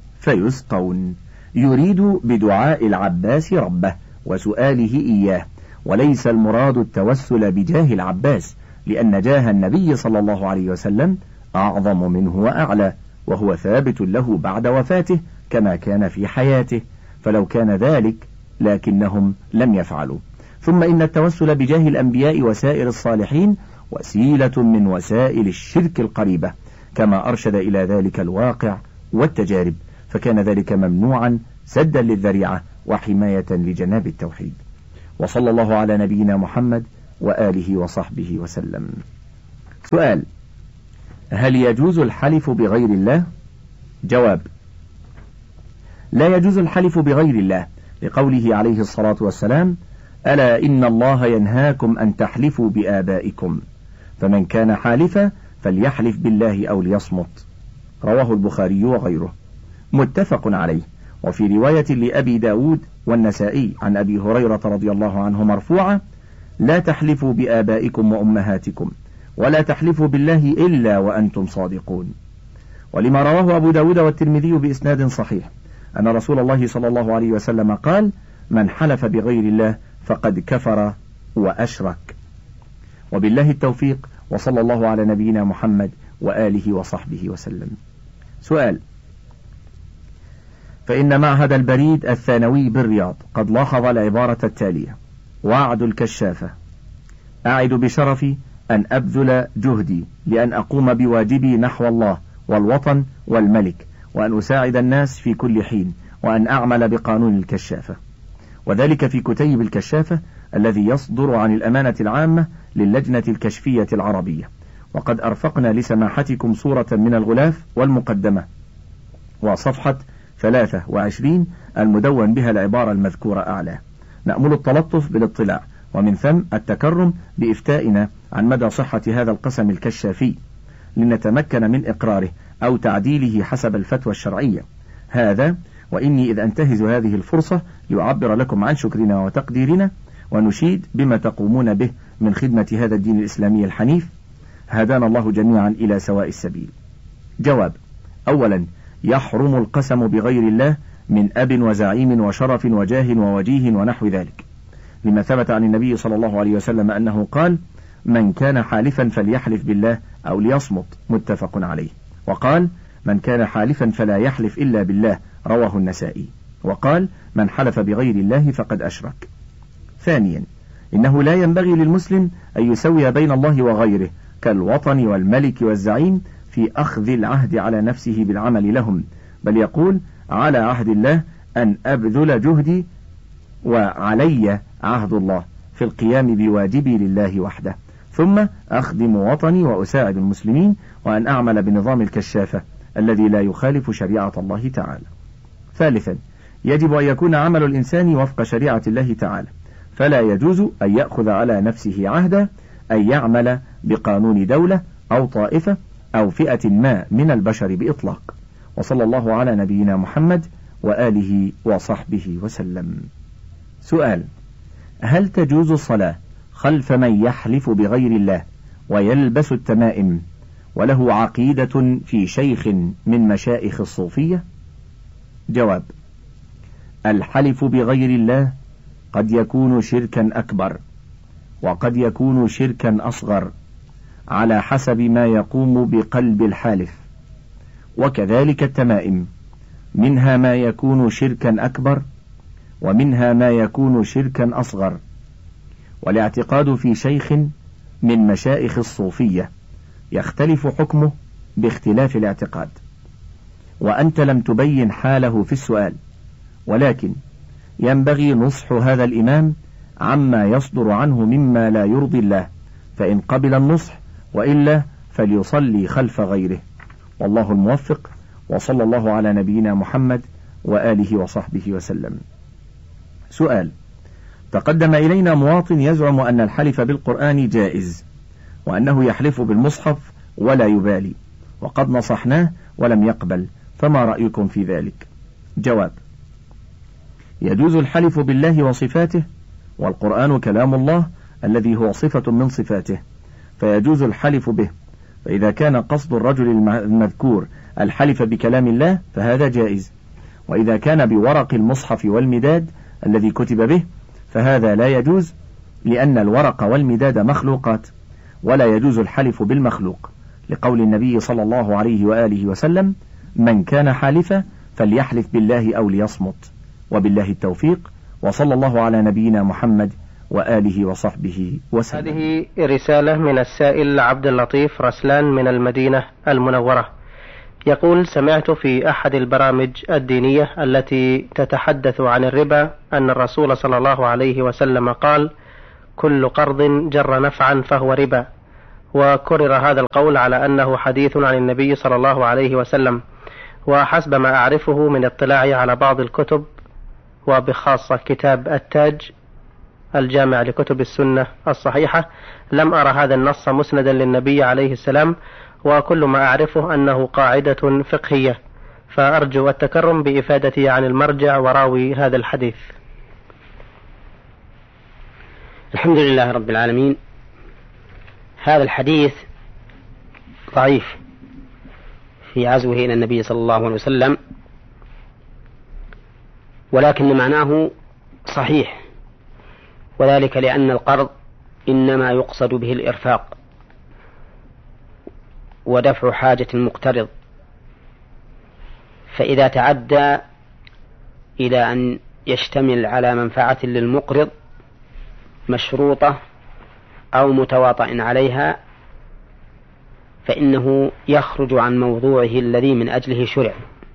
فيسقون، يريد بدعاء العباس ربه وسؤاله إياه، وليس المراد التوسل بجاه العباس، لأن جاه النبي صلى الله عليه وسلم أعظم منه وأعلى، وهو ثابت له بعد وفاته كما كان في حياته، فلو كان ذلك لكنهم لم يفعلوا. ثم إن التوسل بجاه الأنبياء وسائر الصالحين وسيلة من وسائل الشرك القريبة، كما أرشد إلى ذلك الواقع والتجارب، فكان ذلك ممنوعا سدا للذريعة وحماية لجناب التوحيد. وصلى الله على نبينا محمد وآله وصحبه وسلم. سؤال: هل يجوز الحلف بغير الله؟ جواب: لا يجوز الحلف بغير الله، لقوله عليه الصلاة والسلام: ألا إن الله ينهاكم أن تحلفوا بآبائكم، فمن كان حالفا فليحلف بالله أو ليصمت. رواه البخاري وغيره، متفق عليه. وفي رواية لأبي داود والنسائي عن أبي هريرة رضي الله عنه مرفوعة: لا تحلفوا بآبائكم وأمهاتكم، ولا تحلفوا بالله إلا وأنتم صادقون. ولما رواه أبو داود والترمذي بإسناد صحيح أن رسول الله صلى الله عليه وسلم قال: من حلف بغير الله فقد كفر وأشرك. وبالله التوفيق، وصلى الله على نبينا محمد وآله وصحبه وسلم. سؤال: فإن معهد البريد الثانوي بالرياض قد لاحظ العبارة التالية: وعد الكشافة: أعد بشرفي أن أبذل جهدي لأن أقوم بواجبي نحو الله والوطن والملك، وأن أساعد الناس في كل حين، وأن أعمل بقانون الكشافة، وذلك في كتيب الكشافة الذي يصدر عن الأمانة العامة للجنة الكشفية العربية. وقد أرفقنا لسماحتكم صورة من الغلاف والمقدمة وصفحة ثلاثة وعشرين المدون بها العبارة المذكورة أعلى. نأمل التلطف بالاطلاع، ومن ثم التكرم بإفتائنا عن مدى صحة هذا القسم الكشافي، لنتمكن من إقراره أو تعديله حسب الفتوى الشرعية. هذا وإني إذ أنتهز هذه الفرصة لأعبر لكم عن شكرنا وتقديرنا، ونشيد بما تقومون به من خدمة هذا الدين الإسلامي الحنيف. هدانا الله جميعا إلى سواء السبيل. جواب: أولا، يحرم القسم بغير الله من أب وزعيم وشرف وجاه ووجيه ونحو ذلك، لما ثبت عن النبي صلى الله عليه وسلم أنه قال: من كان حالفا فليحلف بالله أو ليصمت، متفق عليه. وقال: من كان حالفا فلا يحلف إلا بالله، رواه النسائي. وقال: من حلف بغير الله فقد أشرك. ثانيا، إنه لا ينبغي للمسلم أن يسوي بين الله وغيره كالوطن والملك والزعيم في أخذ العهد على نفسه بالعمل لهم، بل يقول: على عهد الله أن أبذل جهدي، وعلي عهد الله في القيام بواجبي لله وحده، ثم أخدم وطني وأساعد المسلمين، وأن أعمل بنظام الكشافة الذي لا يخالف شريعة الله تعالى. ثالثا، يجب أن يكون عمل الإنسان وفق شريعة الله تعالى، فلا يجوز أن يأخذ على نفسه عهدا أن يعمل بقانون دولة أو طائفة أو فئة ما من البشر بإطلاق. وصلى الله على نبينا محمد وآله وصحبه وسلم. سؤال: هل تجوز الصلاة خلف من يحلف بغير الله ويلبس التمائم وله عقيدة في شيخ من مشائخ الصوفية؟ جواب: الحلف بغير الله قد يكون شركا أكبر، وقد يكون شركا أصغر، على حسب ما يقوم بقلب الحالف. وكذلك التمائم، منها ما يكون شركا أكبر، ومنها ما يكون شركا أصغر. والاعتقاد في شيخ من مشائخ الصوفية يختلف حكمه باختلاف الاعتقاد، وأنت لم تبين حاله في السؤال، ولكن ينبغي نصح هذا الإمام عما يصدر عنه مما لا يرضي الله، فإن قبل النصح، وإلا فليصلي خلف غيره. والله الموفق، وصلى الله على نبينا محمد وآله وصحبه وسلم. سؤال: تقدم إلينا مواطن يزعم أن الحلف بالقرآن جائز، وأنه يحلف بالمصحف ولا يبالي، وقد نصحناه ولم يقبل، فما رأيكم في ذلك؟ جواب: يجوز الحلف بالله وصفاته، والقرآن كلام الله الذي هو صفة من صفاته، فيجوز الحلف به. فإذا كان قصد الرجل المذكور الحلف بكلام الله فهذا جائز، وإذا كان بورق المصحف والمداد الذي كتب به فهذا لا يجوز، لأن الورق والمداد مخلوقات، ولا يجوز الحلف بالمخلوق، لقول النبي صلى الله عليه وآله وسلم: من كان حالفا فليحلف بالله أو ليصمت. وبالله التوفيق، وصلى الله على نبينا محمد وآله وصحبه وسلم. هذه رسالة من السائل عبد اللطيف رسلان من المدينة المنورة، يقول: سمعت في أحد البرامج الدينية التي تتحدث عن الربا أن الرسول صلى الله عليه وسلم قال: كل قرض جر نفعا فهو ربا. وكرر هذا القول على أنه حديث عن النبي صلى الله عليه وسلم، وحسب ما أعرفه من اطلاعي على بعض الكتب وبخاصة كتاب التاج الجامع لكتب السنة الصحيحة لم أرى هذا النص مسندا للنبي عليه السلام، وكل ما أعرفه أنه قاعدة فقهية، فأرجو التكرم بإفادتي عن المرجع وراوي هذا الحديث. الحمد لله رب العالمين. هذا الحديث ضعيف في عزوه إلى النبي صلى الله عليه وسلم، ولكن معناه صحيح، وذلك لأن القرض إنما يقصد به الإرفاق ودفع حاجة المقترض، فإذا تعدى إلى أن يشتمل على منفعة للمقرض مشروطة أو متواطئ عليها فإنه يخرج عن موضوعه الذي من أجله شرع.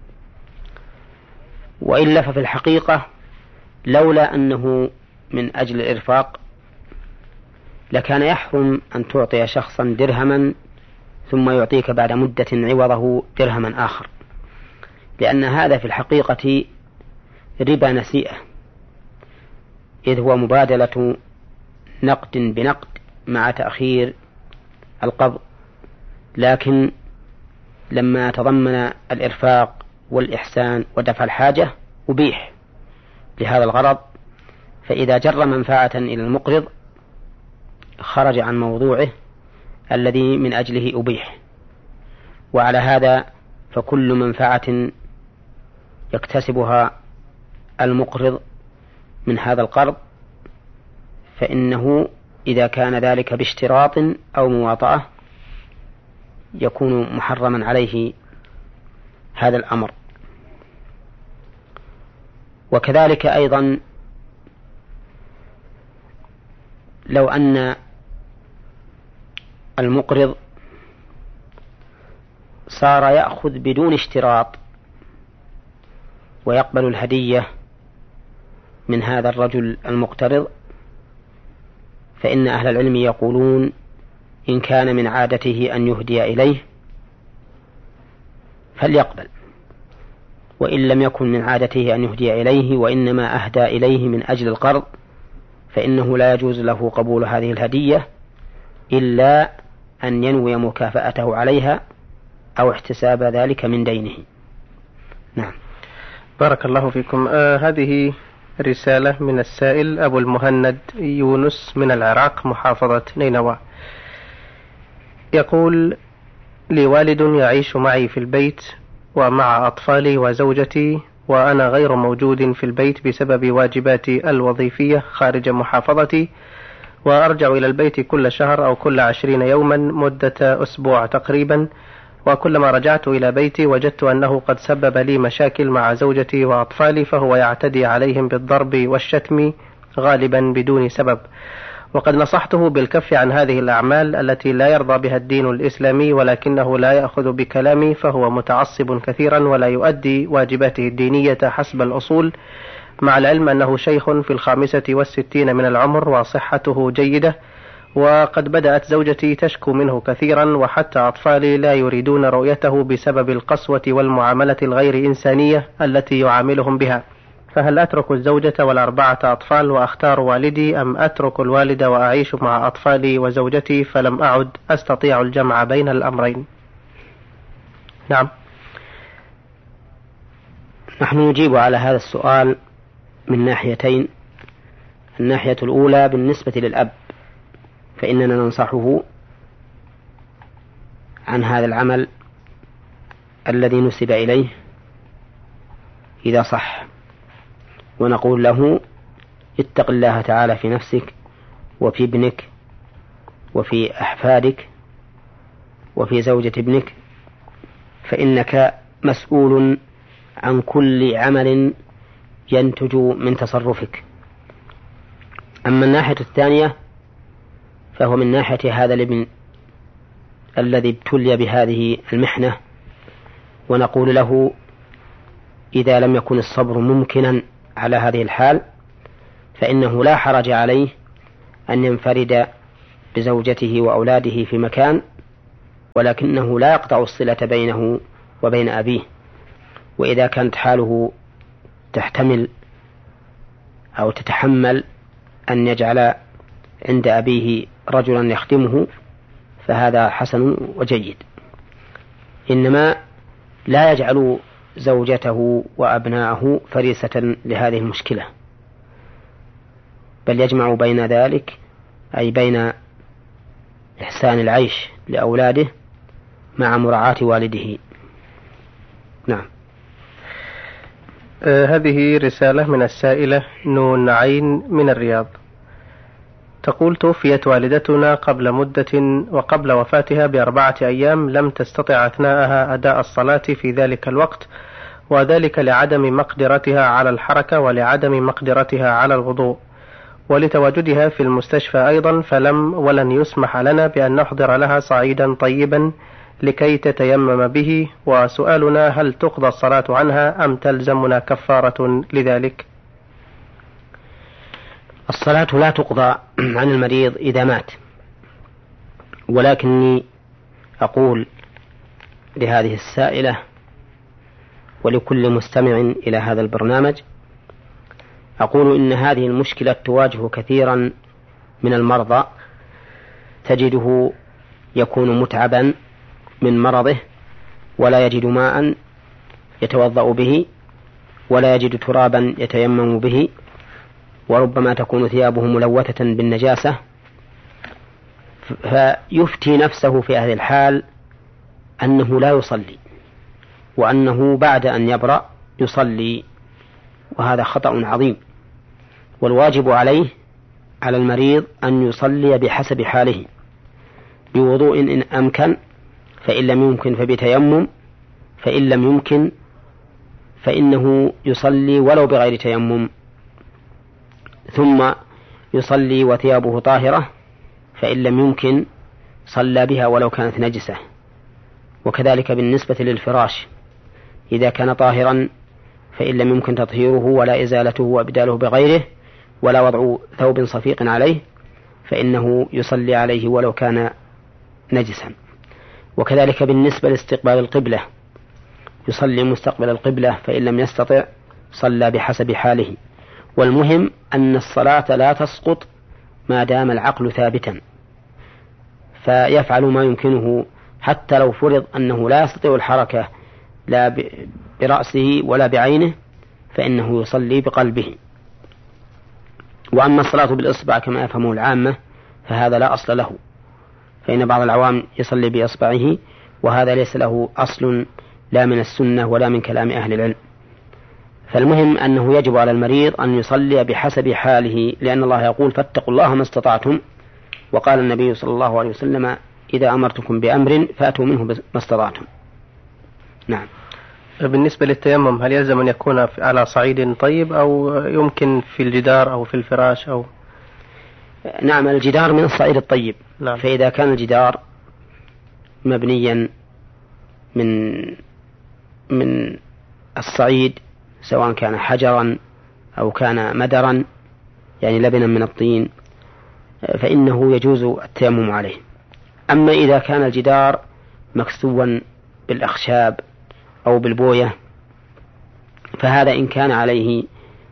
وإلا ففي الحقيقة لولا أنه من أجل الإرفاق لكان يحرم أن تعطي شخصا درهما ثم يعطيك بعد مدة عوضه درهما آخر، لأن هذا في الحقيقة ربا نسيئة، إذ هو مبادلة نقد بنقد مع تأخير القبض، لكن لما تضمن الإرفاق والإحسان ودفع الحاجة أبيح لهذا الغرض، فإذا جر منفعة إلى المقرض خرج عن موضوعه الذي من أجله أبيح. وعلى هذا فكل منفعة يكتسبها المقرض من هذا القرض فإنه إذا كان ذلك باشتراط أو مواطأة يكون محرما عليه هذا الأمر. وكذلك أيضا لو أن المقرض صار يأخذ بدون اشتراط ويقبل الهدية من هذا الرجل المقترض، فإن أهل العلم يقولون إن كان من عادته أن يهدي إليه فليقبل، وإن لم يكن من عادته أن يهدي إليه وإنما أهدى إليه من أجل القرض فإنه لا يجوز له قبول هذه الهدية إلا أن ينوي مكافأته عليها أو احتساب ذلك من دينه. نعم. بارك الله فيكم. آه هذه رسالة من السائل أبو المهند يونس من العراق محافظة نينوى، يقول: لي والد يعيش معي في البيت ومع أطفالي وزوجتي، وأنا غير موجود في البيت بسبب واجباتي الوظيفية خارج محافظتي، وأرجع إلى البيت كل شهر أو كل عشرين يوما مدة أسبوع تقريبا، وكلما رجعت إلى بيتي وجدت أنه قد سبب لي مشاكل مع زوجتي وأطفالي، فهو يعتدي عليهم بالضرب والشتم غالبا بدون سبب، وقد نصحته بالكف عن هذه الأعمال التي لا يرضى بها الدين الإسلامي، ولكنه لا يأخذ بكلامي، فهو متعصب كثيرا ولا يؤدي واجباته الدينية حسب الأصول، مع العلم أنه شيخ في الخامسة والستين من العمر وصحته جيدة، وقد بدأت زوجتي تشكو منه كثيرا، وحتى أطفالي لا يريدون رؤيته بسبب القسوة والمعاملة الغير إنسانية التي يعاملهم بها، فهل أترك الزوجة والأربعة أطفال وأختار والدي، أم أترك الوالد وأعيش مع أطفالي وزوجتي فلم أعد أستطيع الجمع بين الأمرين؟ نعم. نحن نجيب على هذا السؤال من ناحيتين. الناحية الأولى بالنسبة للأب فإننا ننصحه عن هذا العمل الذي نسب إليه إذا صح، ونقول له: اتق الله تعالى في نفسك وفي ابنك وفي أحفادك وفي زوجة ابنك، فإنك مسؤول عن كل عمل ينتج من تصرفك. أما الناحية الثانية فهو من ناحية هذا الابن الذي ابتلي بهذه المحنة، ونقول له: إذا لم يكن الصبر ممكنا على هذه الحال فإنه لا حرج عليه أن ينفرد بزوجته وأولاده في مكان، ولكنه لا يقطع الصلة بينه وبين أبيه. وإذا كانت حاله تحتمل أو تتحمل أن يجعل عند أبيه رجلا يخدمه فهذا حسن وجيد، إنما لا يجعل زوجته وأبناءه فريسة لهذه المشكلة، بل يجمع بين ذلك، أي بين إحسان العيش لأولاده مع مراعاة والده. نعم. آه هذه رسالة من السائلة نون عين من الرياض، تقول: توفيت والدتنا قبل مدة، وقبل وفاتها بأربعة أيام لم تستطع أثناءها أداء الصلاة في ذلك الوقت، وذلك لعدم مقدرتها على الحركة ولعدم مقدرتها على الوضوء، ولتواجدها في المستشفى أيضا، فلم ولن يسمح لنا بأن نحضر لها صعيدا طيبا لكي تتيمم به، وسؤالنا: هل تقضى الصلاة عنها أم تلزمنا كفارة لذلك؟ الصلاة لا تقضى عن المريض إذا مات، ولكني أقول لهذه السائلة ولكل مستمع إلى هذا البرنامج، أقول إن هذه المشكلة تواجه كثيرا من المرضى، تجده يكون متعبا من مرضه ولا يجد ماء يتوضأ به ولا يجد ترابا يتيمم به، وربما تكون ثيابه ملوثة بالنجاسة، فيفتي نفسه في هذه الحال أنه لا يصلي، وأنه بعد أن يبرأ يصلي، وهذا خطأ عظيم. والواجب عليه على المريض أن يصلي بحسب حاله، بوضوء إن أمكن، فإن لم يمكن فبتيمم، فإن لم يمكن فإنه يصلي ولو بغير تيمم، ثم يصلي وثيابه طاهرة، فإن لم يمكن صلى بها ولو كانت نجسة. وكذلك بالنسبة للفراش، إذا كان طاهرا فإن لم يمكن تطهيره ولا إزالته وإبداله بغيره ولا وضع ثوب صفيق عليه فإنه يصلي عليه ولو كان نجسا. وكذلك بالنسبة لاستقبال القبلة، يصلي مستقبل القبلة، فإن لم يستطع صلى بحسب حاله. والمهم أن الصلاة لا تسقط ما دام العقل ثابتا، فيفعل ما يمكنه، حتى لو فرض أنه لا يستطيع الحركة لا برأسه ولا بعينه فإنه يصلي بقلبه. وأما الصلاة بالإصبع كما يفهمه العامة فهذا لا أصل له، فإن بعض العوام يصلي بإصبعه، وهذا ليس له أصل لا من السنة ولا من كلام أهل العلم. فالمهم أنه يجب على المريض أن يصلي بحسب حاله، لأن الله يقول: فاتقوا الله ما استطعتم، وقال النبي صلى الله عليه وسلم: إذا أمرتكم بأمر فأتوا منه ما استطعتم. نعم. بالنسبة للتيمم، هل يلزم أن يكون على صعيد طيب أو يمكن في الجدار أو في الفراش أو؟ نعم، الجدار من الصعيد الطيب. نعم. فإذا كان الجدار مبنيا من من الصعيد، سواء كان حجرا أو كان مدرا يعني لبنا من الطين، فإنه يجوز التيمم عليه. أما إذا كان الجدار مكسوا بالأخشاب أو بالبوية فهذا إن كان عليه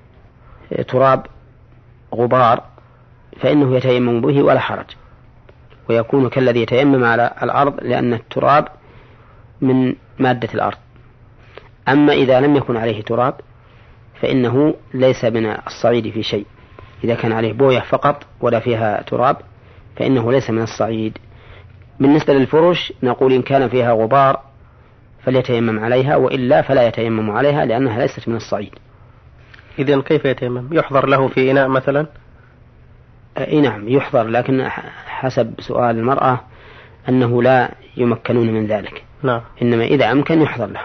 تراب غبار فإنه يتيمم به ولا حرج، ويكون كالذي يتيمم على الأرض، لأن التراب من مادة الأرض. أما إذا لم يكن عليه تراب فإنه ليس من الصعيد في شيء، إذا كان عليه بوية فقط ولا فيها تراب فإنه ليس من الصعيد. بالنسبة للفرش نقول إن كان فيها غبار فليتيمم عليها، وإلا فلا يتيمم عليها لأنها ليست من الصعيد. إذن كيف يتيمم؟ يحضر له في إناء مثلا؟ أي نعم يحضر، لكن حسب سؤال المرأة أنه لا يمكنون من ذلك. نعم. إنما إذا أمكن يحضر له.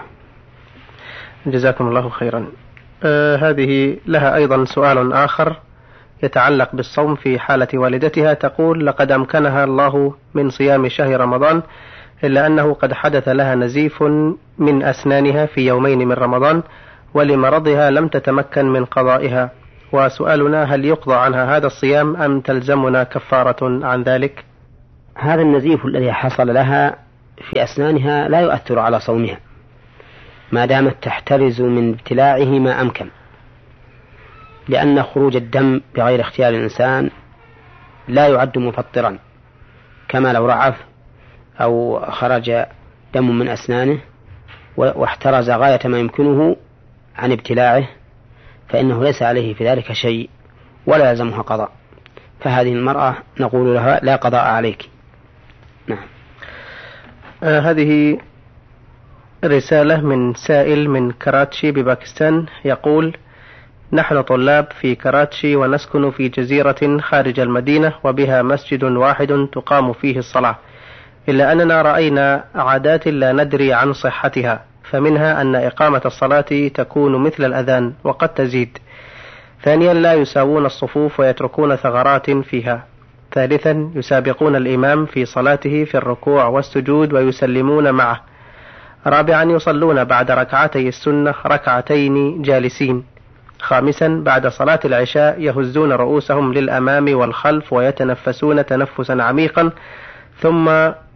جزاكم الله خيرا. آه هذه لها أيضا سؤال آخر يتعلق بالصوم في حالة والدتها، تقول: لقد أمكنها الله من صيام شهر رمضان، إلا أنه قد حدث لها نزيف من أسنانها في يومين من رمضان، ولمرضها لم تتمكن من قضائها، وسؤالنا: هل يقضى عنها هذا الصيام أم تلزمنا كفارة عن ذلك؟ هذا النزيف الذي حصل لها في أسنانها لا يؤثر على صومها ما دامت تحترز من ابتلاعه ما أمكن، لأن خروج الدم بغير اختيار الإنسان لا يعد مفطرا، كما لو رعف أو خرج دم من أسنانه واحترز غاية ما يمكنه عن ابتلاعه فإنه ليس عليه في ذلك شيء ولا يلزمها قضاء. فهذه المرأة نقول لها لا قضاء عليك. نعم. آه هذه رسالة من سائل من كراتشي بباكستان يقول: نحن طلاب في كراتشي ونسكن في جزيرة خارج المدينة وبها مسجد واحد تقام فيه الصلاة، إلا أننا رأينا عادات لا ندري عن صحتها، فمنها أن إقامة الصلاة تكون مثل الأذان وقد تزيد. ثانيا، لا يساوون الصفوف ويتركون ثغرات فيها. ثالثا، يسابقون الإمام في صلاته في الركوع والسجود ويسلمون معه. رابعا، يصلون بعد ركعتي السنة ركعتين جالسين. خامسا، بعد صلاة العشاء يهزون رؤوسهم للأمام والخلف ويتنفسون تنفسا عميقا، ثم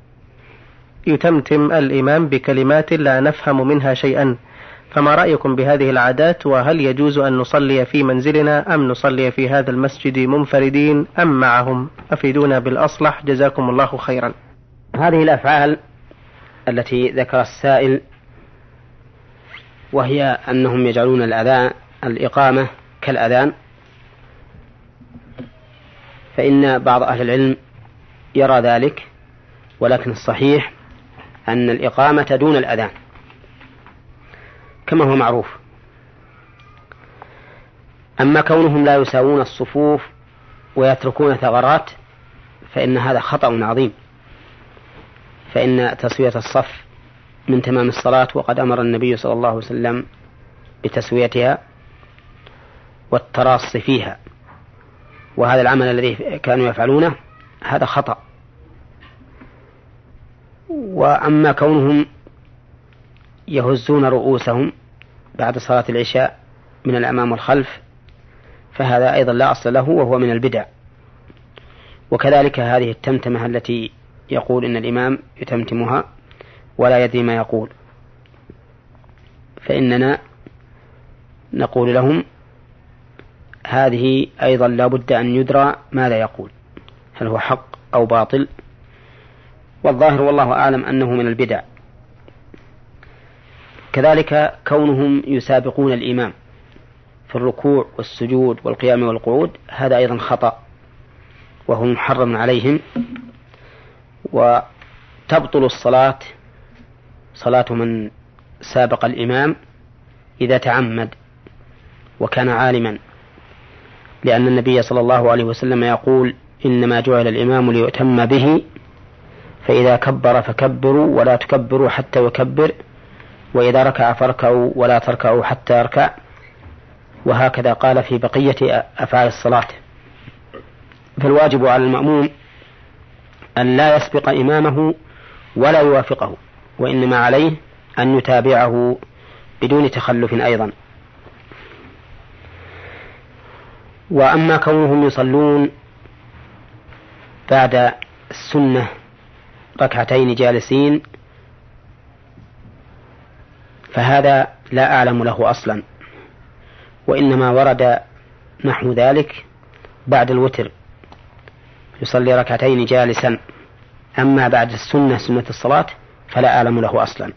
يتمتم الإمام بكلمات لا نفهم منها شيئا. فما رأيكم بهذه العادات؟ وهل يجوز أن نصلي في منزلنا أم نصلي في هذا المسجد منفردين أم معهم؟ أفيدونا بالأصلح، جزاكم الله خيرا. هذه الأفعال التي ذكر السائل وهي أنهم يجعلون الأذان الإقامة كالأذان، فإن بعض أهل العلم يرى ذلك، ولكن الصحيح أن الإقامة دون الأذان كما هو معروف. أما كونهم لا يساوون الصفوف ويتركون ثغرات فإن هذا خطأ عظيم، فإن تسوية الصف من تمام الصلاة، وقد أمر النبي صلى الله عليه وسلم بتسويتها والتراص فيها، وهذا العمل الذي كانوا يفعلونه هذا خطأ. وأما كونهم يهزون رؤوسهم بعد صلاة العشاء من الأمام والخلف فهذا أيضا لا أصل له وهو من البدع. وكذلك هذه التمتمة التي يقول إن الإمام يتمتمها ولا يدري ما يقول، فإننا نقول لهم هذه أيضا لا بد أن يدرى ماذا يقول، هل هو حق أو باطل، والظاهر والله أعلم أنه من البدع. كذلك كونهم يسابقون الإمام في الركوع والسجود والقيام والقعود هذا أيضا خطأ وهو محرم عليهم، وتبطل الصلاة صلاة من سابق الإمام إذا تعمد وكان عالما، لأن النبي صلى الله عليه وسلم يقول: إنما جعل الإمام ليؤتم به، فإذا كبر فكبروا ولا تكبروا حتى يكبر، وإذا ركع فاركعوا ولا تركعوا حتى يركع. وهكذا قال في بقية أفعال الصلاة. فالواجب على المأموم أن لا يسبق إمامه ولا يوافقه، وإنما عليه أن يتابعه بدون تخلف أيضا. وأما كونهم يصلون بعد السنة ركعتين جالسين فهذا لا أعلم له أصلا، وإنما ورد نحو ذلك بعد الوتر يصلي ركعتين جالسا، أما بعد السنة سنة الصلاة فلا أعلم له أصلا.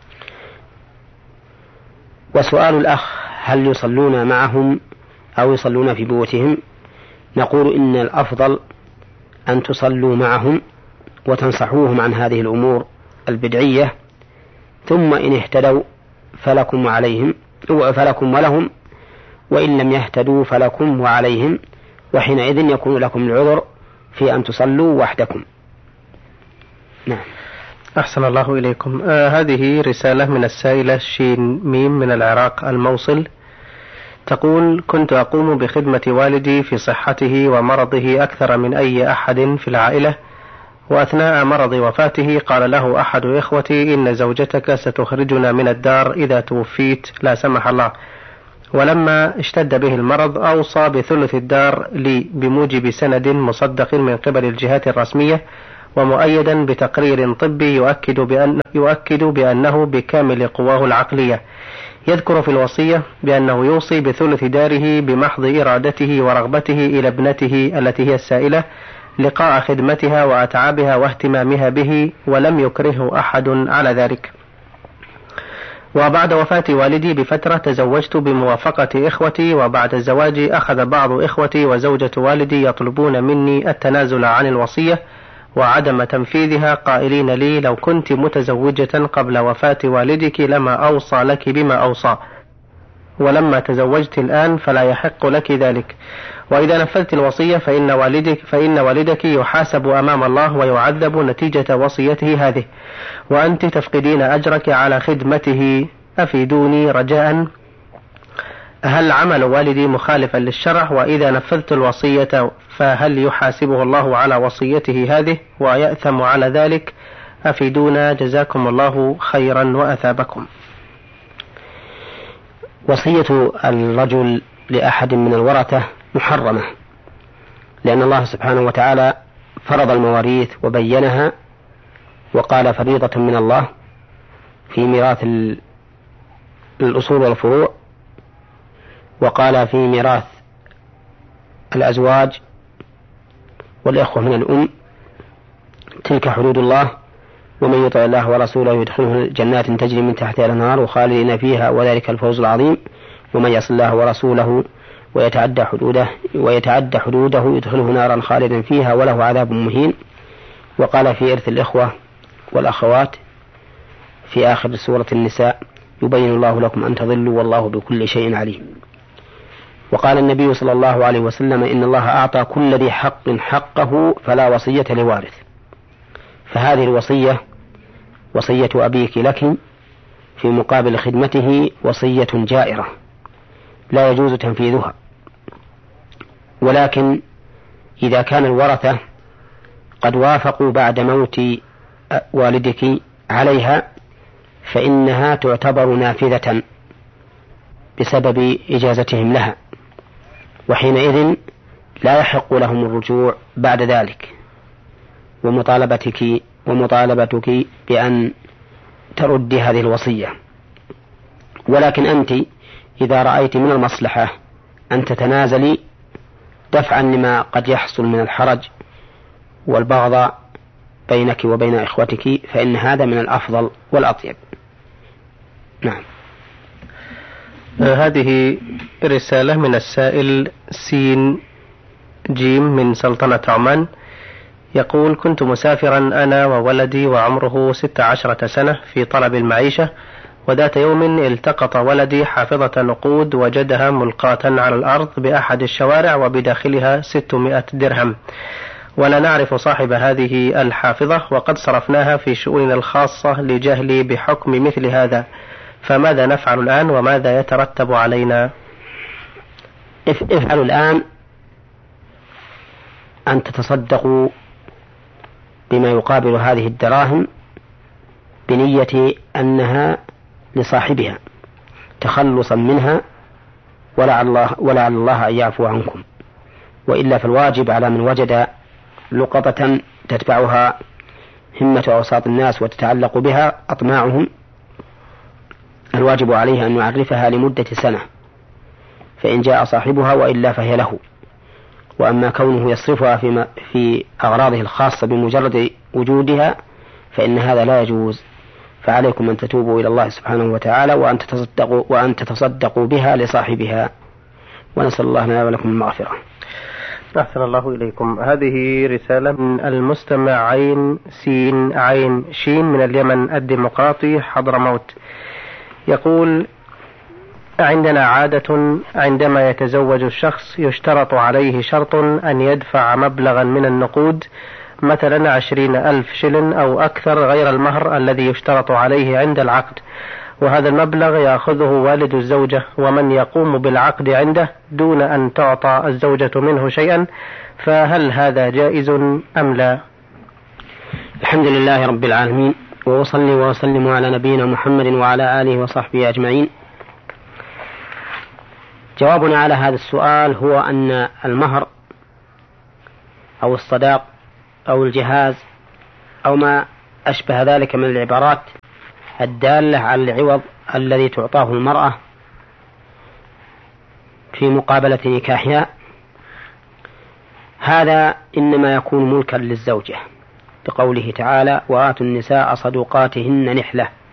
وسؤال الأخ هل يصلون معهم أو يصلون في بيوتهم؟ نقول إن الأفضل أن تصلوا معهم وتنصحوهم عن هذه الأمور البدعية، ثم إن اهتدوا فلكم وعليهم فلكم ولهم، وإن لم يهتدوا فلكم وعليهم، وحينئذ يكون لكم العذر في أن تصلوا وحدكم. نعم. أحسن الله إليكم. آه هذه رسالة من السائلة شين ميم من العراق الموصل، تقول: كنت أقوم بخدمة والدي في صحته ومرضه أكثر من أي أحد في العائلة، وأثناء مرض وفاته قال له أحد إخوتي: إن زوجتك ستخرجنا من الدار إذا توفيت لا سمح الله، ولما اشتد به المرض أوصى بثلث الدار لي بموجب سند مصدق من قبل الجهات الرسمية ومؤيدا بتقرير طبي يؤكد, بأن يؤكد بأنه بكامل قواه العقلية. يذكر في الوصية بأنه يوصي بثلث داره بمحض إرادته ورغبته إلى ابنته التي هي السائلة لقاء خدمتها وأتعابها واهتمامها به، ولم يكرهه أحد على ذلك. وبعد وفاة والدي بفترة تزوجت بموافقة إخوتي، وبعد الزواج أخذ بعض إخوتي وزوجة والدي يطلبون مني التنازل عن الوصية وعدم تنفيذها، قائلين لي: لو كنت متزوجة قبل وفاة والدك لما أوصى لك بما أوصى، ولما تزوجت الآن فلا يحق لك ذلك، وإذا نفذت الوصية فإن والدك, فإن والدك يحاسب أمام الله ويعذب نتيجة وصيته هذه، وأنت تفقدين أجرك على خدمته، أفيدوني رجاء، هل عمل والدي مخالفا للشرع؟ وإذا نفذت الوصية فهل يحاسبه الله على وصيته هذه ويأثم على ذلك؟ أفيدونا جزاكم الله خيرا وأثابكم. وصية الرجل لأحد من الورثة محرمة، لأن الله سبحانه وتعالى فرض المواريث وبينها وقال فريضة من الله في ميراث الأصول والفروع، وقال في ميراث الأزواج والإخوة من الأم: تلك حدود الله ومن يطع الله ورسوله يدخله جنات تجري من تحتها الأنهار وخالدين فيها وذلك الفوز العظيم، ومن يعص الله ورسوله ويتعدى حدوده ويتعدى حدوده يدخله نارا خالدا فيها وله عذاب مهين. وقال في إرث الإخوة والأخوات في آخر سورة النساء: يبين الله لكم أن تضلوا والله بكل شيء عليم. وقال النبي صلى الله عليه وسلم: إن الله أعطى كل ذي حق حقه فلا وصية لوارث. فهذه الوصية وصية أبيك لك في مقابل خدمته وصية جائرة لا يجوز تنفيذها، ولكن إذا كان الورثة قد وافقوا بعد موت والدك عليها فإنها تعتبر نافذة بسبب إجازتهم لها، وحينئذ لا يحق لهم الرجوع بعد ذلك، ومطالبتك ومطالبتك بأن تردي هذه الوصية. ولكن أنت إذا رأيت من المصلحة أن تتنازلي دفعا لما قد يحصل من الحرج والبغضاء بينك وبين إخوتك فإن هذا من الأفضل والأطيب. نعم. هذه رسالة من السائل سين جيم من سلطنة عمان، يقول: كنت مسافرا أنا وولدي وعمره ست عشرة سنة في طلب المعيشة، وذات يوم التقط ولدي حافظة نقود وجدها ملقاة على الأرض بأحد الشوارع وبداخلها ستمائة درهم، ولا نعرف صاحب هذه الحافظة وقد صرفناها في شؤوننا الخاصة لجهلي بحكم مثل هذا، فماذا نفعل الآن وماذا يترتب علينا؟ افعلوا الآن أن تتصدقوا بما يقابل هذه الدراهم بنية أنها لصاحبها تخلصا منها ولعل الله, ولعل الله أن يعفو عنكم، وإلا فالواجب على من وجد لقطة تتبعها همة أوساط الناس وتتعلق بها أطماعهم، الواجب عليه أن يعرفها لمدة سنة، فإن جاء صاحبها وإلا فهي له. وأما كونه يصرفها في, في أغراضه الخاصة بمجرد وجودها فإن هذا لا يجوز، فعليكم أن تتوبوا إلى الله سبحانه وتعالى وأن تتصدقوا, وأن تتصدقوا بها لصاحبها، ونسأل الله لنا ولكم المغفرة. أحسن الله إليكم. هذه رسالة من المستمع عين سين عين شين من اليمن الديمقراطي حضرموت، يقول: عندنا عادة عندما يتزوج الشخص يشترط عليه شرط أن يدفع مبلغا من النقود، مثلا عشرين ألف شلن أو أكثر غير المهر الذي يشترط عليه عند العقد، وهذا المبلغ يأخذه والد الزوجة ومن يقوم بالعقد عنده دون أن تعطى الزوجة منه شيئا، فهل هذا جائز أم لا؟ الحمد لله رب العالمين، وأصلي وأسلم على نبينا محمد وعلى آله وصحبه أجمعين. جوابنا على هذا السؤال هو أن المهر أو الصداق أو الجهاز أو ما أشبه ذلك من العبارات الدالة على العوض الذي تعطاه المرأة في مقابلة نكاحها، هذا إنما يكون ملكا للزوجة، لقوله تعالى: وآتوا النساء صدقاتهن نحلة.